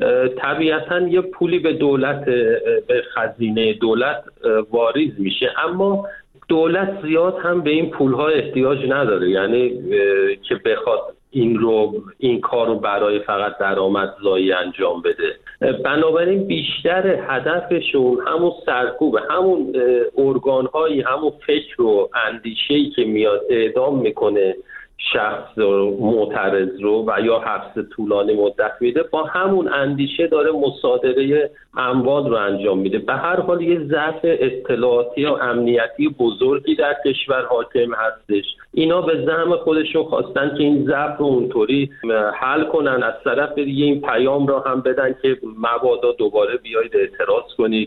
طبیعتا یه پولی به دولت، به خزینه دولت واریز میشه، اما دولت زیاد هم به این پولها احتیاج نداره، یعنی که بخواد این رو این کار رو برای فقط درآمدزایی انجام بده. بنابراین بیشتر هدفشون همون سرکوب، همون ارگان‌هایی، همون فکر و اندیشه‌ای که میاد اعدام میکنه شخص رو، معترض رو و یا حبس طولانی مدت میده، با همون اندیشه داره مصادره اموال رو انجام میده. به هر حال یه ضعف اطلاعاتی و امنیتی بزرگی در کشور حاکم هستش. اینا به زعم خودشون خواستن که این ضعف رو اونطوری حل کنن، از طرف دیگه این پیام رو هم بدن که مبادا دوباره بیایید اعتراض کنید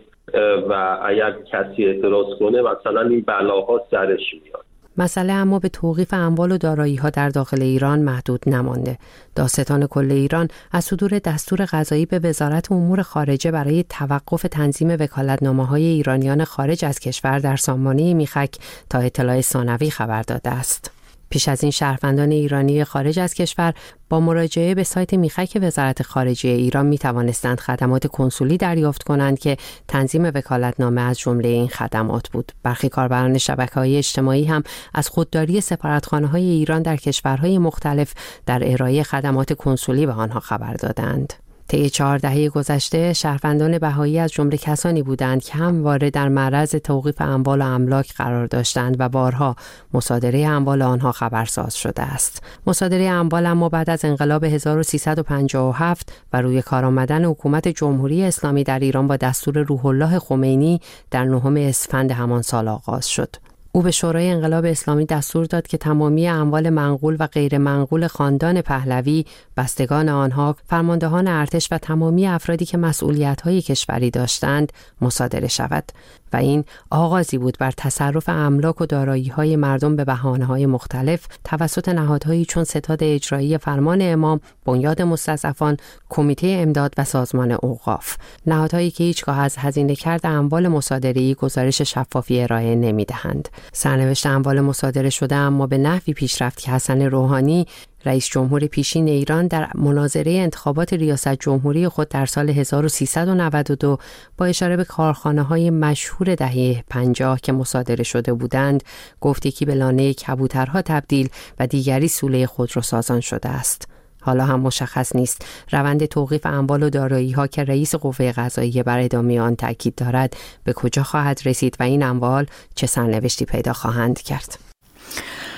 و اگر کسی اعتراض کنه مثلا این بلاها سرش میاد. مسئله اما به توقیف اموال و دارایی‌ها در داخل ایران محدود نمانده. دادستان کل ایران از صدور دستور قضایی به وزارت امور خارجه برای توقف تنظیم وکالتنامه‌های ایرانیان خارج از کشور در سامانه میخک تا اطلاع ثانوی خبر داده است. پیش از این شهروندان ایرانی خارج از کشور با مراجعه به سایت میخک وزارت خارجه ایران می توانستند خدمات کنسولی دریافت کنند که تنظیم وکالتنامه از جمله این خدمات بود. برخی کاربران شبکه‌های اجتماعی هم از خودداری سفارتخانه‌های ایران در کشورهای مختلف در ارائه خدمات کنسولی به آنها خبر دادند. طی چهار دهه گذشته شهروندان بهایی از جمله کسانی بودند که همواره در معرض توقیف اموال و املاک قرار داشتند و بارها مصادره اموال آنها خبرساز شده است. مصادره اموال اما بعد از انقلاب هزار و سیصد و پنجاه و هفت و روی کار آمدن حکومت جمهوری اسلامی در ایران با دستور روح الله خمینی در نهم اسفند همان سال آغاز شد. او به شورای انقلاب اسلامی دستور داد که تمامی اموال منقول و غیر منقول خاندان پهلوی، بستگان آنها، فرماندهان ارتش و تمامی افرادی که مسئولیت‌های کشوری داشتند مصادره شود و این آغازی بود بر تصرف املاک و دارایی‌های مردم به بهانه‌های مختلف توسط نهادهایی چون ستاد اجرایی فرمان امام، بنیاد مستضعفان، کمیته امداد و سازمان اوقاف، نهادهایی که هیچگاه از هزینه کرده اموال مصادره‌ای گزارش شفافی ارائه نمی‌دهند. سرنوشت اموال مصادره شده اما به نحوی پیش رفت که حسن روحانی رئیس جمهور پیشین ایران در مناظره انتخابات ریاست جمهوری خود در سال هزار و سیصد و نود و دو با اشاره به کارخانه‌های مشهور دهه پنجاه که مصادره شده بودند گفت یکی به لانه کبوترها تبدیل و دیگری سوله خودروسازان شده است. حالا هم مشخص نیست روند توقیف اموال و دارایی‌ها که رئیس قوه قضاییه بر ادامه آن تاکید دارد به کجا خواهد رسید و این اموال چه سرنوشتی پیدا خواهند کرد.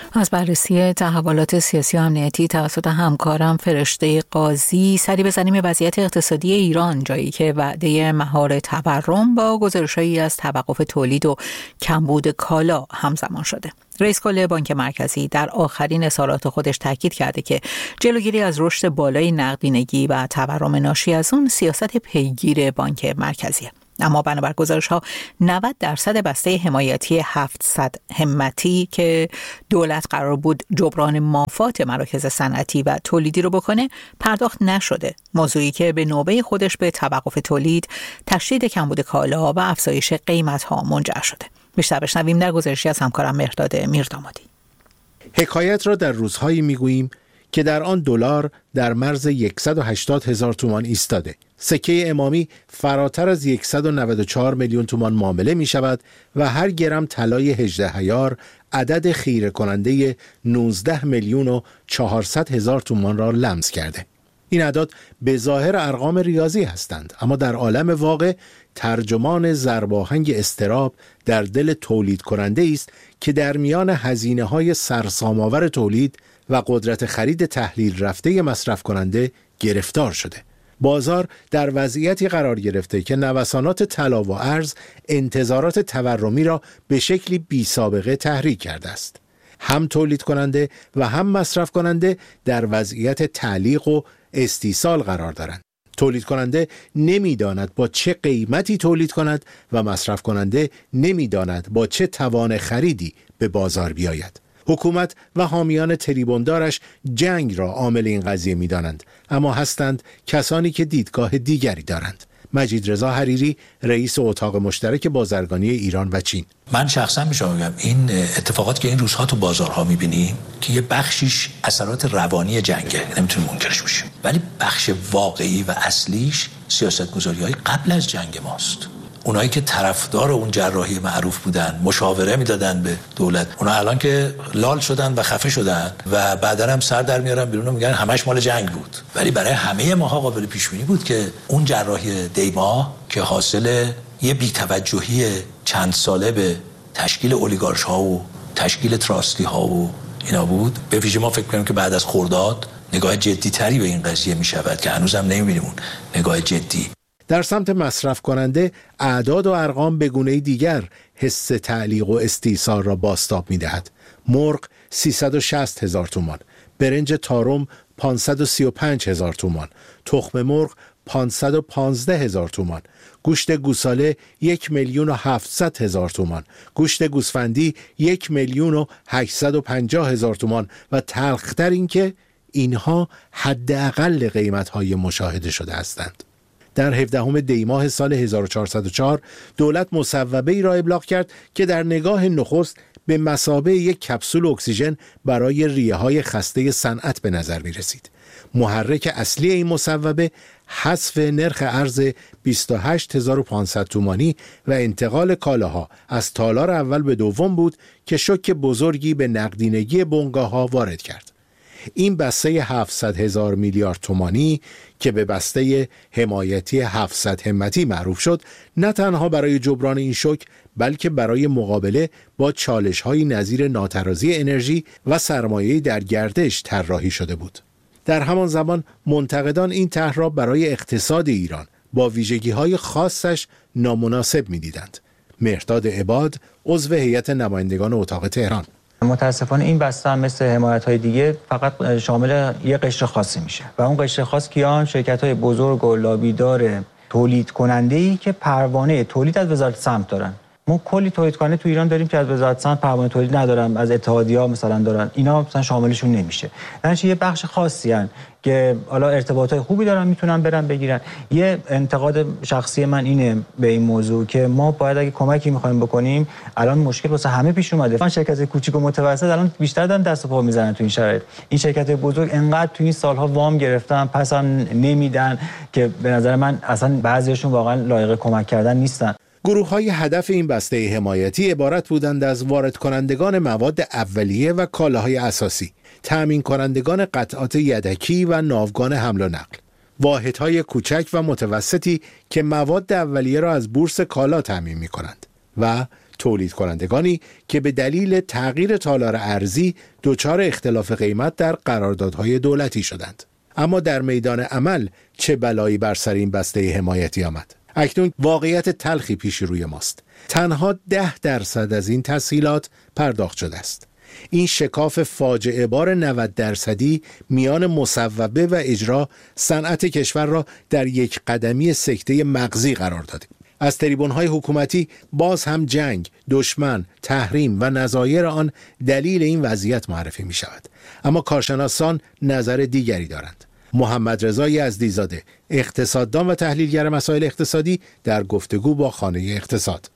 از بررسی تحولات سیاسی و امنیتی توسط همکارم فرشته قاضی سری بزنیم وضعیت اقتصادی ایران، جایی که وعده مهار تورم با گزارش‌هایی از توقف تولید و کمبود کالا همزمان شده. رئیس کل بانک مرکزی در آخرین اظهارات خودش تاکید کرده که جلوگیری از رشد بالای نقدینگی و تورم ناشی از اون سیاست پیگیر بانک مرکزیه. اما بنابر گزارش‌ها نود درصد بسته حمایتی هفتصد همتی که دولت قرار بود جبران مافات مراکز صنعتی و تولیدی رو بکنه پرداخت نشده، موضوعی که به نوبه خودش به توقف تولید، تشدید کمبود کالا و افزایش قیمت‌ها منجر شده. بیشتر بشنویم در گزارشی از همکارم مهرداد میردامادی. حکایت را در روزهایی میگوییم که در آن دلار در مرز صد و هشتاد هزار تومان ایستاده. سکه امامی فراتر از صد و نود و چهار میلیون تومان معامله می شود و هر گرم طلای هجده عیار عدد خیره کننده نوزده میلیون و چهارصد هزار تومان را لمس کرده. این اعداد به ظاهر ارقام ریاضی هستند، اما در عالم واقع ترجمان ضرباهنگ اضطراب در دل تولید کننده است که در میان هزینه های سرسام‌آور تولید و قدرت خرید تحلیل رفته مصرف کننده گرفتار شده. بازار در وضعیتی قرار گرفته که نوسانات طلا و ارز انتظارات تورمی را به شکلی بی سابقه تحریک کرده است. هم تولید کننده و هم مصرف کننده در وضعیت تعلیق و استیصال قرار دارند. تولید کننده نمی‌داند با چه قیمتی تولید کند و مصرف کننده نمی‌داند با چه توان خریدی به بازار بیاید. حکومت و حامیان تریبوندارش جنگ را عامل این قضیه می‌دانند، اما هستند کسانی که دیدگاه دیگری دارند. مجید رضا حریری، رئیس اتاق مشترک بازرگانی ایران و چین: من شخصا به شما میگم این اتفاقات که این روزها تو بازارها می‌بینیم که یه بخشیش اثرات روانی جنگه، نمیتونیم منکرش بشیم، ولی بخش واقعی و اصلیش سیاست‌گذاری‌های قبل از جنگ ماست. اونایی که طرفدار اون جراحی معروف بودن، مشاوره میدادن به دولت، اونا الان که لال شدن و خفه شدن و بعدا هم سر در میارن بیرون و میگن همش مال جنگ بود. ولی برای همه ماها قابل پیش بینی بود که اون جراحی دیما که حاصل یه بی‌توجهی چند ساله به تشکیل اولیگارش ها و تشکیل تراستی ها و اینا بود. به ویژه ما فکر کنیم که بعد از خرداد نگاه جدی تری به این قضیه میشود که هنوزم نمیبینیم اون نگاه جدی. در سمت مصرف کننده اعداد و ارقام به گونه دیگر حس تعلیق و استیصال را بازتاب می‌دهد. مرغ سیصد و شصت هزار تومان، برنج تارم پانصد و سی و پنج هزار تومان، تخم مرغ پانصد و پانزده هزار تومان، گوشت گوساله یک میلیون و هفتصد هزار تومان، گوشت گوسفندی یک میلیون و هشتصد و پنجاه هزار تومان و تلختر این که اینها حداقل قیمت‌های مشاهده شده هستند. در هفدهم دی ماه سال هزار و چهارصد و چهار دولت مصوبه‌ای را ابلاغ کرد که در نگاه نخست به مثابه یک کپسول اکسیژن برای ریه‌های خسته صنعت به نظر می‌رسید. محرک اصلی این مصوبه حذف نرخ ارز بیست و هشت هزار و پانصد تومانی و انتقال کالاها از تالار اول به دوم بود که شوک بزرگی به نقدینگی بنگاه‌ها وارد کرد. این بسته هفتصد هزار میلیارد تومانی که به بسته حمایتی هفتصد همتی معروف شد، نه تنها برای جبران این شوک بلکه برای مقابله با چالش‌های نظیر ناترازی انرژی و سرمایه‌ای در گردش طراحی شده بود. در همان زمان منتقدان این طرح را برای اقتصاد ایران با ویژگی‌های خاصش نامناسب می‌دیدند. مهرداد عباد، عضو هیئت نمایندگان اتاق تهران: متاسفانه این بسته هم مثل حمایت‌های دیگه فقط شامل یه قشر خاصی میشه و اون قشر خاص کیان؟ شرکت‌های بزرگ و لابیدار تولید کننده‌ای که پروانه تولید از وزارت سمت دارن. ما کلی تولید کننده تو ایران داریم که از وزارت سمت پروانه تولید ندارن، از اتحادیه‌ها مثلا دارن، اینا مثلا شاملشون نمیشه. یعنی یه بخش خاصی ان که حالا ارتباطات خوبی دارن میتونن برن بگیرن. یه انتقاد شخصی من اینه به این موضوع که ما باید اگه کمکی می‌خوایم بکنیم، الان مشکل واسه همه پیش اومده. من شرکت کوچیک و متوسط الان بیشتر دارن دست و پا میزنن تو این شرایط. این شرکت بزرگ انقدر تو این سالها وام گرفتن، پس هم نمیدن که به نظر من اصلا بعضیشون واقعا لایق کمک کردن نیستن. گروه‌های هدف این بسته حمایتی عبارت بودند از وارد کنندگان مواد اولیه و کالاهای اساسی، تأمین کنندگان قطعات یدکی و ناوگان حمل و نقل، واحدهای کوچک و متوسطی که مواد اولیه را از بورس کالا تأمین می‌کنند و تولید کنندگانی که به دلیل تغییر تالار ارزی دچار اختلاف قیمت در قراردادهای دولتی شدند. اما در میدان عمل چه بلایی بر سر این بسته حمایتی آمد؟ اکنون واقعیت تلخی پیش روی ماست. تنها ده درصد از این تسهیلات پرداخت شده است. این شکاف فاجعه بار نود درصدی میان مصوبه و اجرا صنعت کشور را در یک قدمی سکته مغزی قرار داده. از تریبون‌های حکومتی باز هم جنگ، دشمن، تحریم و نظایر آن دلیل این وضعیت معرفی می شود. اما کارشناسان نظر دیگری دارند. محمد رضا یزدی‌زاده، اقتصاددان و تحلیلگر مسائل اقتصادی، در گفتگو با خانه اقتصاد: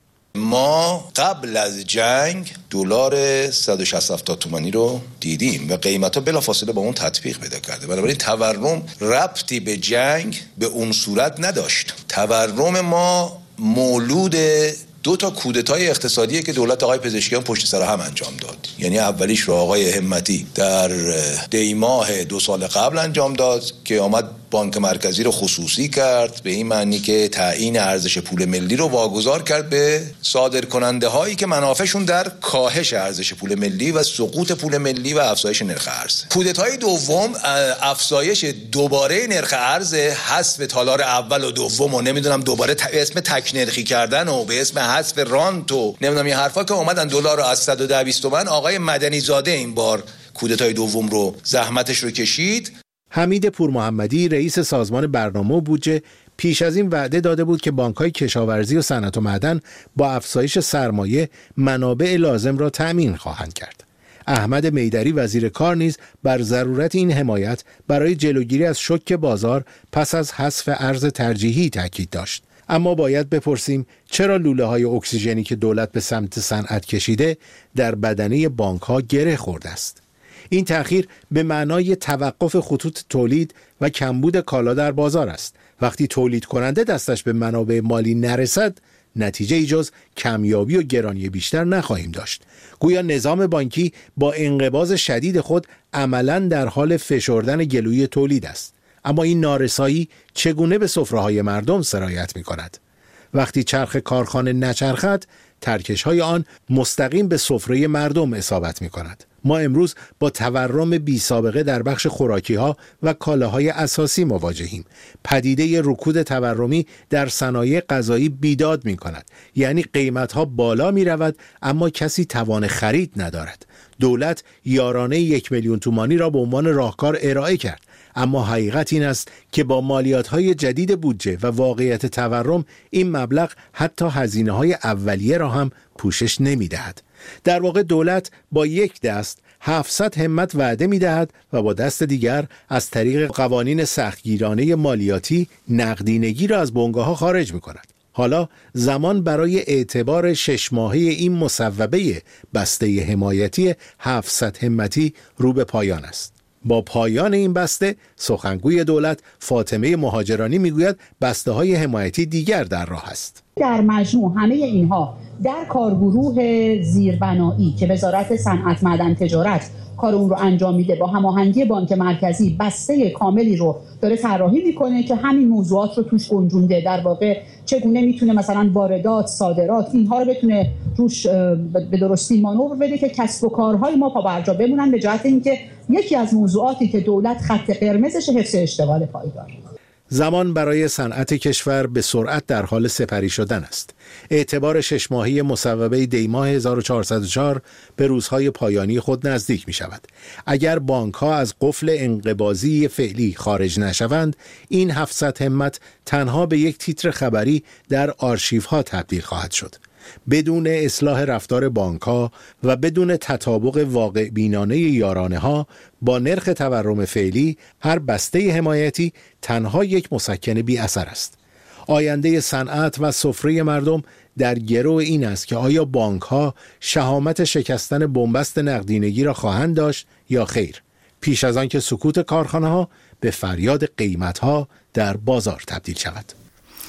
ما قبل از جنگ دلار صد و شصت هفتاد تومانی رو دیدیم و قیمت‌ها بلافاصله با اون تطبیق پیدا کرده. بنابراین تورم ربطی به جنگ به اون صورت نداشت. تورم ما مولود دو تا کودتای اقتصادیه که دولت آقای پزشکیان پشت سر هم انجام داد. یعنی اولیش رو آقای همتی در دی ماه دو سال قبل انجام داد که آمد بانک مرکزی رو خصوصی کرد، به این معنی که تعیین ارزش پول ملی رو واگذار کرد به صادرکننده هایی که منافعشون در کاهش ارزش پول ملی و سقوط پول ملی و افزایش نرخ ارز. کودتای دوم افزایش دوباره نرخ ارز، حذف تالار اول و دوم و نمیدونم دوباره به اسم تک نرخی کردن و به اسم حذف رانت و نمیدونم این حرفا که اومدن دلار رو از صد و ده بیست تومن. آقای مدنی زاده این بار کودتای دوم رو زحمتش رو کشید. حمید پورمحمدی رئیس سازمان برنامه و بودجه پیش از این وعده داده بود که بانک‌های کشاورزی و صنعت و معدن با افزایش سرمایه منابع لازم را تأمین خواهند کرد. احمد میدری وزیر کار نیز بر ضرورت این حمایت برای جلوگیری از شوک بازار پس از حذف ارز ترجیحی تاکید داشت. اما باید بپرسیم چرا لوله‌های اکسیژنی که دولت به سمت صنعت کشیده در بدنه بانک‌ها گره خورده است؟ این تأخیر به معنای توقف خطوط تولید و کمبود کالا در بازار است. وقتی تولید کننده دستش به منابع مالی نرسد، نتیجه جز کمیابی و گرانی بیشتر نخواهیم داشت. گویا نظام بانکی با انقباض شدید خود عملاً در حال فشردن گلوی تولید است. اما این نارسایی چگونه به سفره‌های مردم سرایت می‌کند؟ وقتی چرخ کارخانه نچرخد، ترکش‌های آن مستقیم به سفره مردم اصابت می‌کند. ما امروز با تورم بی سابقه در بخش خوراکی‌ها و کالاهای اساسی مواجهیم. پدیده رکود تورمی در صنایع غذایی بیداد می‌کند. یعنی قیمت‌ها بالا می‌رود اما کسی توان خرید ندارد. دولت یارانه یک میلیون تومانی را به عنوان راهکار ارائه کرد. اما حقیقت این است که با مالیات‌های جدید بودجه و واقعیت تورم این مبلغ حتی هزینه‌های اولیه را هم پوشش نمی‌دهد. در واقع دولت با یک دست هفتصد همت وعده می‌دهد و با دست دیگر از طریق قوانین سختگیرانه مالیاتی نقدینگی را از بنگاه‌ها خارج می‌کند. حالا زمان برای اعتبار شش ماهه این مصوبه بسته حمایتی هفتصد همتی رو به پایان است. با پایان این بسته سخنگوی دولت فاطمه مهاجرانی میگوید بسته های حمایتی دیگر در راه است. در مجموع همه اینها در کارگروه زیربنایی که وزارت صنعت معدن تجارت کار اون رو انجام میده با هماهنگی بانک مرکزی بسته کاملی رو داره طراحی میکنه که همین موضوعات رو توش گنجونده. در واقع چگونه میتونه مثلا واردات، صادرات اینها رو بتونه روش به درستی مانور بده که کسب و کارهای ما پا برجا بمونن، به جهت اینکه یکی از موضوعاتی که دولت خط قرمزش حفظ اشتغال پایدار. زمان برای صنعت کشور به سرعت در حال سپری شدن است. اعتبار شش ماهی مصوبه دی ماه هزار و چهارصد و چهار به روزهای پایانی خود نزدیک می شود. اگر بانک ها از قفل انقباضی فعلی خارج نشوند، این هفتصد همت تنها به یک تیتر خبری در آرشیف ها تبدیل خواهد شد. بدون اصلاح رفتار بانک ها و بدون تطابق واقع بینانه یارانه ها با نرخ تورم فعلی، هر بسته حمایتی تنها یک مسکن بی اثر است. آینده صنعت و سفره مردم در گرو این است که آیا بانک ها شهامت شکستن بنبست نقدینگی را خواهند داشت یا خیر، پیش از آن که سکوت کارخانه ها به فریاد قیمت ها در بازار تبدیل شود.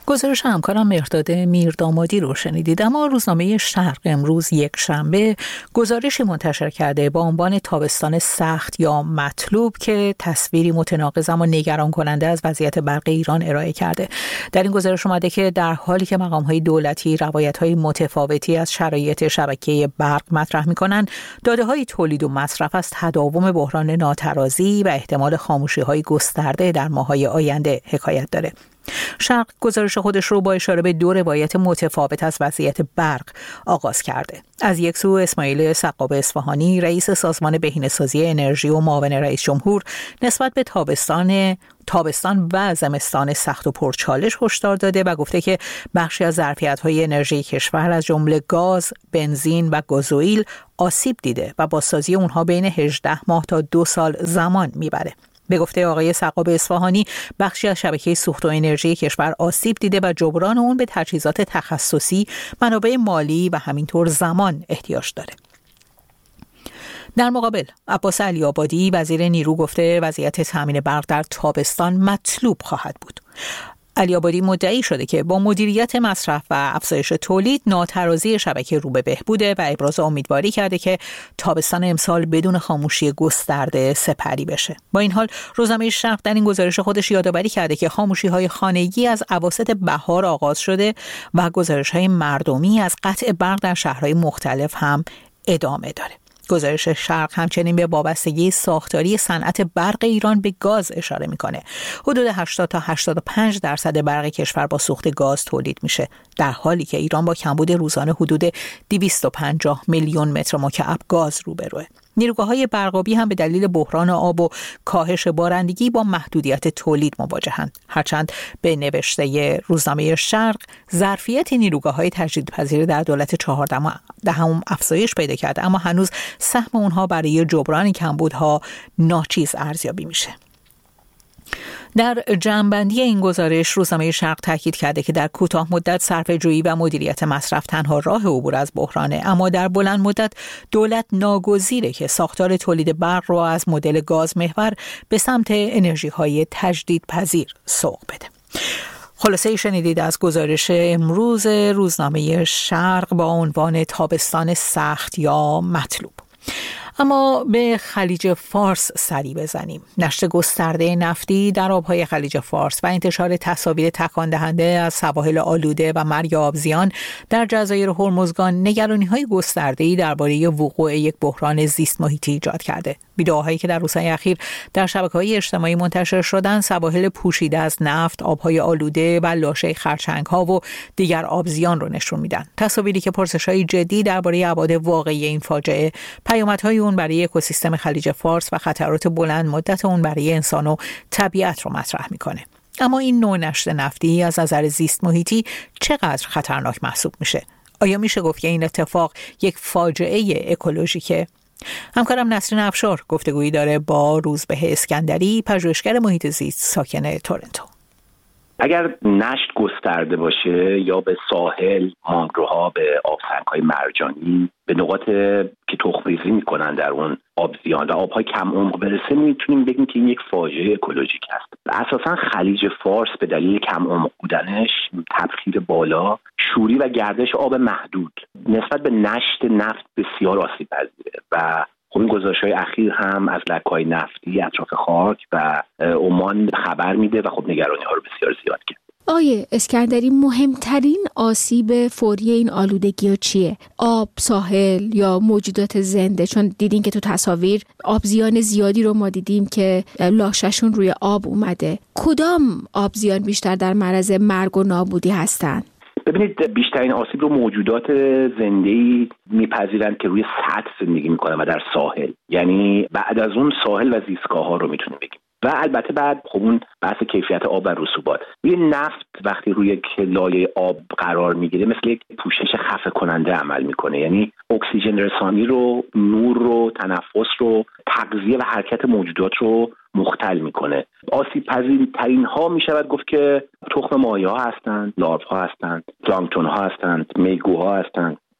گزارش همکارم مرداد میردامادی رو شنیدید. اما روزنامه شرق امروز یک شنبه گزارشی منتشر کرده با عنوان تابستان سخت یا مطلوب که تصویری متناقض اما نگران کننده از وضعیت برق ایران ارائه کرده. در این گزارش اومده که در حالی که مقام‌های دولتی روایت‌های متفاوتی از شرایط شبکه برق مطرح می‌کنند، داده‌های تولید و مصرف از تداوم بحران ناترازی و احتمال خاموشی‌های گسترده در ماه‌های آینده حکایت داره. شرق گزارش خودش رو با اشاره به دو روایت متفاوت از وضعیت برق آغاز کرده. از یک سو اسماعیل سقاب اصفهانی رئیس سازمان بهینه‌سازی انرژی و معاون رئیس جمهور نسبت به تابستان تابستان و زمستان سخت و پرچالش هشدار داده و گفته که بخشی از ظرفیت‌های انرژی کشور از جمله گاز، بنزین و گازوئیل آسیب دیده و بازسازی اونها بین هجده ماه تا دو سال زمان میبره. به گفته آقای سقاب اصفهانی، بخشی از شبکه سوخت و انرژی کشور آسیب دیده و جبران اون به تجهیزات تخصصی، منابع مالی و همینطور زمان احتیاج داره. در مقابل عباس علی‌آبادی وزیر نیرو گفته وضعیت تامین برق در تابستان مطلوب خواهد بود. علی‌آبادی مدعی شده که با مدیریت مصرف و افزایش تولید ناترازی شبکه رو به بهبوده و ابراز امیدواری کرده که تابستان امسال بدون خاموشی گسترده سپری بشه. با این حال روزنامه شرق در این گزارش خودش یادآوری کرده که خاموشی‌های خانگی از اواسط بهار آغاز شده و گزارش‌های مردمی از قطع برق در شهرهای مختلف هم ادامه داره. گزارش شرق همچنین به وابستگی ساختاری صنعت برق ایران به گاز اشاره میکنه. حدود هشتاد تا هشتاد و پنج درصد برق کشور با سوخت گاز تولید میشه، در حالی که ایران با کمبود روزانه حدود دویست و پنجاه میلیون متر مکعب گاز روبروه. نیروگاه‌های برقابی هم به دلیل بحران آب و کاهش بارندگی با محدودیت تولید مواجهند. هرچند به نوشته روزنامه شرق ظرفیت نیروگاه‌های تجدیدپذیر در دولت چهاردهم افزایش پیدا کرده، اما هنوز سهم اونها برای جبران کمبودها ناچیز ارزیابی میشه. در جمع‌بندی این گزارش روزنامه شرق تاکید کرده که در کوتاه مدت صرفه‌جویی و مدیریت مصرف تنها راه عبور از بحرانه، اما در بلند مدت دولت ناگزیره که ساختار تولید برق را از مدل گاز محور به سمت انرژی‌های تجدیدپذیر سوق بده. خلاصه شنیدید از گزارش امروز روزنامه شرق با عنوان تابستان سخت یا مطلوب. اما به خلیج فارس سری بزنیم. نشت گسترده نفتی در آبهای خلیج فارس و انتشار تصاویر تکان دهنده از سواحل آلوده و مرگ آبزیان در جزایر هرمزگان نگرانی‌های گسترده‌ای درباره وقوع یک بحران زیست محیطی ایجاد کرده. ویدئوهایی که در روزهای اخیر در شبکه‌های اجتماعی منتشر شدند سواحل پوشیده از نفت، آبهای آلوده و لاشه خرچنگ‌ها و دیگر آبزیان رو نشون میدن. تصاویری که پرسش‌های جدی درباره ابعاد واقعی این فاجعه، پیامدهای اون برای اکوسیستم خلیج فارس و خطرات بلند مدت اون برای انسان و طبیعت رو مطرح میکنه. اما این نوع نشت نفتی از نظر زیست محیطی چقدر خطرناک محسوب میشه؟ آیا میشه گفت که این اتفاق یک فاجعه اکولوژیکه؟ همکارم نسرین افشار گفتگویی داره با روزبه اسکندری، پژوهشگر محیط زیست ساکن تورنتو. اگر نشت گسترده باشه یا به ساحل، مانگروها، به آبسنگ‌های مرجانی، به نقاط که تخم‌ریزی میکنن در اون آبزیان و آب‌های کم عمق برسه، میتونیم بگیم که این یک فاجعه اکولوژیک است. اساساً خلیج فارس به دلیل کم عمق بودنش، تبخیر بالا، شوری و گردش آب محدود نسبت به نشت نفت بسیار آسیب پذیره و خب این گزارش‌های اخیر هم از لکه‌های نفتی اطراف خاک و عمان خبر میده و خب نگرانی‌ها رو بسیار زیاد کرد. آیه اسکندری، مهمترین آسیب فوری این آلودگی‌ها چیه؟ آب، ساحل یا موجودات زنده؟ چون دیدین که تو تصاویر آبزیان زیادی رو ما دیدیم که لاشه‌شون روی آب اومده. کدام آبزیان بیشتر در معرض مرگ و نابودی هستن؟ ببینید، بیشترین آسیب رو موجودات زنده‌ای میپذیرند که روی سطح زندگی میکنن و در ساحل، یعنی بعد از اون ساحل و زیستگاه‌ها رو میتونیم بگیم. و البته بعد خب اون بحث کیفیت آب و رسوبات. روی نفت وقتی روی یک لایه آب قرار میگیره مثل یک پوشش خفه کننده عمل میکنه، یعنی اکسیژن رسانی رو، نور رو، تنفس رو، تغذیه و حرکت موجودات رو مختل میکنه. آسیب پذیرترین ها میشود گفت که تخم ماهی ها هستند، لارو ها هستند، پلانکتون ها هستند، میگوها هستند.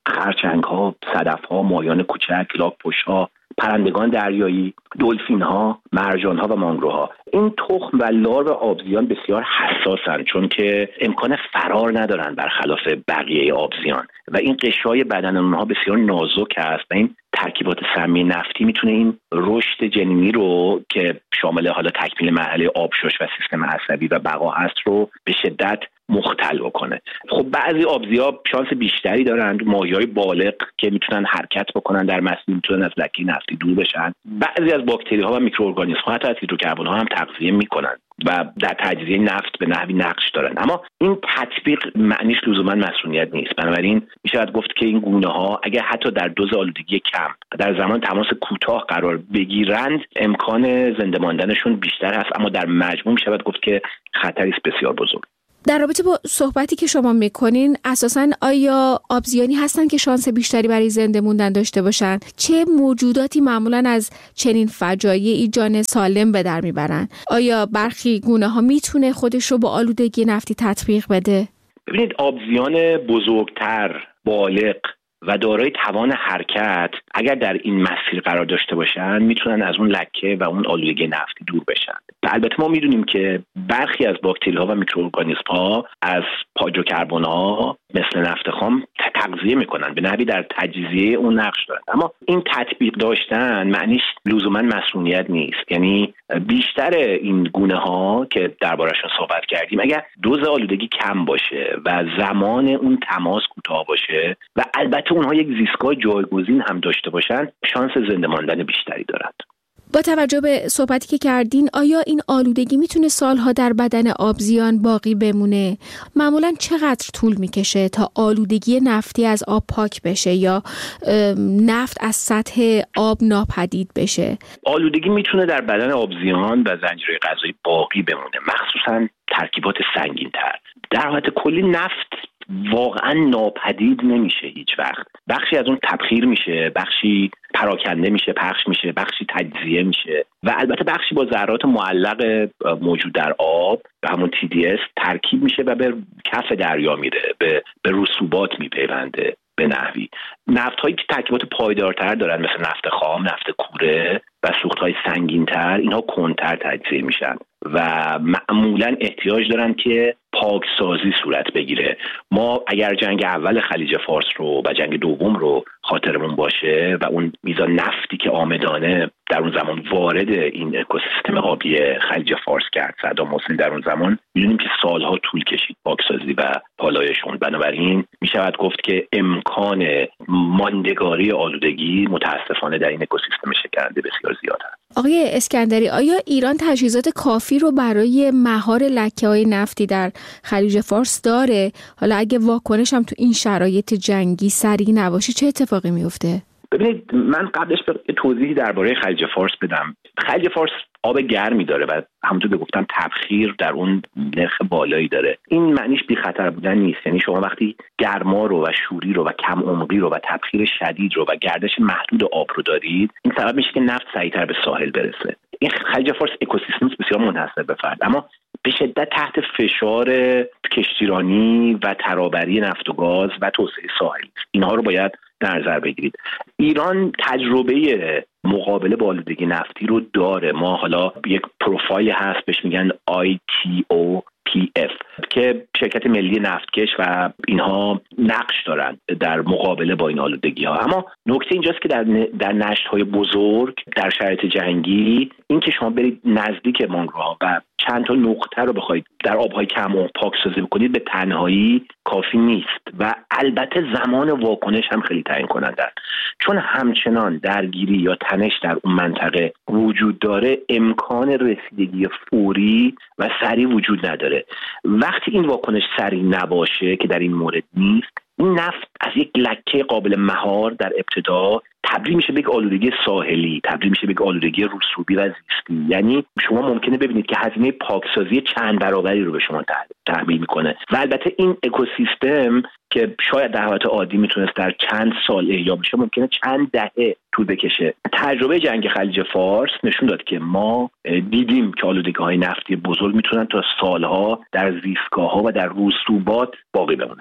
خرچنگ‌ها، صدف‌ها، ماهیان کوچک، لاک‌پشت‌ها، پرندگان دریایی، دلفین‌ها، مرجان‌ها و مانگروها. این تخم و لارو آبزیان بسیار حساسن چون که امکان فرار ندارن برخلاف بقیه آبزیان و این قشرهای بدن اونها بسیار نازک است و این ترکیبات سمی نفتی میتونه این رشد جنینی رو که شامل حالا تکمیل مرحله آبشش و سیستم عصبی و بقا هست رو به شدت مختل بکنه. خب بعضی آبزی‌ها شانس بیشتری دارن، ماهی‌های بالغ که میتونن حرکت بکنن در مسیر میتونن از لکه نفتی دور بشن. بعضی از باکتری‌ها و میکروارگانیسم‌ها حتی از هیدروکربن‌ها هم تغذیه میکنن و در تجزیه نفت به نحوی نقش دارن. اما این تطبیق معنیش لزوما مسئولیت نیست. بنابراین میشود گفت که این گونه‌ها اگر حتی در دوز آلودگی کم در زمان تماس کوتاه قرار بگیرند امکان زنده ماندنشون بیشتر است، اما در مجموع میشود گفت که خطری است بسیار بزرگ. در رابطه با صحبتی که شما میکنین اساساً آیا آبزیانی هستن که شانس بیشتری برای زنده موندن داشته باشن؟ چه موجوداتی معمولاً از چنین فجایعی جان سالم به در میبرن؟ آیا برخی گونه ها میتونه خودش رو با آلودگی نفتی تطبیق بده؟ ببینید آبزیان بزرگتر، بالغ و دارای توان حرکت اگر در این مسیر قرار داشته باشن میتونن از اون لکه و اون آلودگی نفتی دور بشن. البته ما میدونیم که برخی از باکتری ها و میکروارگانیسم ها از هیدروکربن ها مثل نفت خام تغذیه میکنن، به نحوی در تجزیه اون نقش دارن. اما این تطبیق داشتن معنیش لزوما مسئولیت نیست. یعنی بیشتر این گونه ها که درباره‌شون صحبت کردیم اگر دوز آلودگی کم باشه و زمان اون تماس کوتاه باشه و البته اونها یک زیستگاه جایگزین هم داشته باشن شانس زنده ماندن بیشتری دارند. با توجه به صحبتی که کردین آیا این آلودگی میتونه سالها در بدن آبزیان باقی بمونه؟ معمولاً چقدر طول میکشه تا آلودگی نفتی از آب پاک بشه یا نفت از سطح آب ناپدید بشه؟ آلودگی میتونه در بدن آبزیان و زنجیره غذایی باقی بمونه، مخصوصاً ترکیبات سنگین‌تر. در حالت کلی نفت واقعا ناپدید نمیشه هیچ وقت. بخشی از اون تبخیر میشه، بخشی پراکنده میشه، پخش میشه، بخشی تجزیه میشه و البته بخشی با ذرات معلق موجود در آب به همون تی دی اس ترکیب میشه و به کف دریا میره، به به رسوبات میپیونده به نحوی. نفت هایی که ترکیبات پایدارتر دارن مثل نفت خام، نفت کوره و سوخت های سنگین‌تر اینها کندتر تجزیه میشن و معمولاً احتیاج دارن که پاکسازی صورت بگیره. ما اگر جنگ اول خلیج فارس رو و جنگ دوم رو خاطرمون باشه و اون میزان نفتی که آمدانه در اون زمان وارد این اکوسیستم آبی خلیج فارس کرد صدام حسین در اون زمان، می‌دونیم که سالها طول کشید پاکسازی و پالایشون. بنابراین میشود گفت که امکان ماندگاری آلودگی متاسفانه در این اکوسیستم شکننده بسیار زیاد است. آقای اسکندری، آیا ایران تجهیزات کافی رو برای مهار لکه‌های نفتی در خلیج فارس داره؟ حالا اگه واکنش هم تو این شرایط جنگی سریع نباشه چه اتفاقی میفته؟ ببینید من قبلش به توضیحی درباره خلیج فارس بدم. خلیج فارس آب گرمی داره و همونطور که گفتم تبخیر در اون نرخ بالایی داره. این معنیش بی خطر بودن نیست. یعنی شما وقتی گرما رو و شوری رو و کم عمقی رو و تبخیر شدید رو و گردش محدود آب رو دارید، این سبب میشه که نفت سریعتر به ساحل برسه. این خلیج فارس اکوسیستم بسیار منحصر به فرد، اما به شدت تحت فشار کشتیرانی و ترابری نفت و گاز و توسعه ساحلی. اینها رو باید در نظر بگیرید. ایران تجربه مقابله با آلودگی نفتی رو داره. ما حالا یک پروفایل هست بهش میگن آی تی او پی اف که شرکت ملی نفتکش و اینها نقش دارن در مقابله با این آلودگی ها. اما نکته اینجاست که در در نشت های بزرگ در شرایط جنگی این که شما برید نزدیک مانگروها و چند تا نقطه رو بخواید در آبهای کم و پاکسازی بکنید به تنهایی کافی نیست و البته زمان واکنش هم خیلی تعیین کننده است، چون همچنان درگیری یا تنش در اون منطقه وجود داره. امکان رسیدگی فوری و سریع وجود نداره. وقتی این واکنش سریع نباشه که در این مورد نیست، این نفت از یک لکه قابل مهار در ابتدا تبدیل میشه به یک آلودگی ساحلی، تبدیل میشه به یک آلودگی رسوبی و زیستی. یعنی شما ممکنه ببینید که هزینه پاکسازی چند برابری رو به شما تحمیل میکنه و البته این اکوسیستم که شاید در حالت عادی میتونست در چند سال احیا بشه ممکنه چند دهه طول بکشه. تجربه جنگ خلیج فارس نشون داد که ما دیدیم که آلودگی‌های نفتی بزرگ میتونن تا سالها در زیستگاه‌ها و در رسوبات باقی بمونند.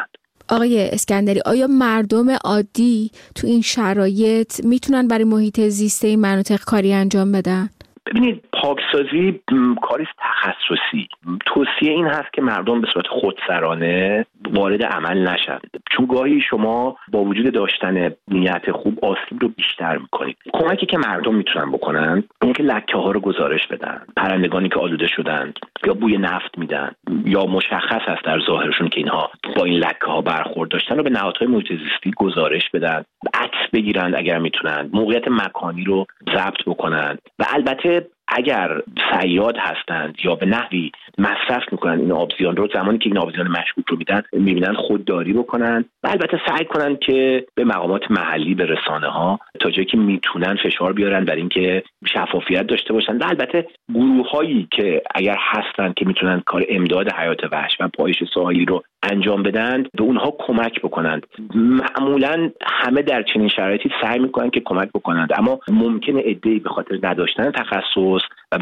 آقای اسکندری، آیا مردم عادی تو این شرایط میتونن برای محیط زیست این مناطق کاری انجام بدن؟ ببینید، پاکسازی کاری تخصصی. توصیه این هست که مردم به صورت خودسرانه وارد عمل نشن، چون گاهی شما با وجود داشتن نیت خوب آسیب رو بیشتر میکنید. کمکی که مردم میتونن بکنن اینه که لکه ها رو گزارش بدن، پرندگانی که آلوده شدند یا بوی نفت میدن یا مشخص است در ظاهرشون که اینها با این لکه ها برخورد داشتن رو به نهادهای محیط زیستی گزارش بدن، عکس بگیرند اگر میتونن، موقعیت مکانی رو ضبط بکنن و البته اگر صیاد هستند یا به نحوی مصرف میکنن این آبزیان رو، زمانی که این آبزیان مشکوک رو میدن میبینن خودداری بکنن و البته سعی کنن که به مقامات محلی، به رسانه ها تا جایی که میتونن فشار بیارن بر اینکه شفافیت داشته باشن و البته گروه هایی که اگر هستن که میتونن کار امداد حیات وحش و پایش ساحلی رو انجام بدن به اونها کمک بکنند. معمولا همه در چنین شرایطی سعی میکنن که کمک بکنند، اما ممکنه عده‌ای به خاطر نداشتن تخصص و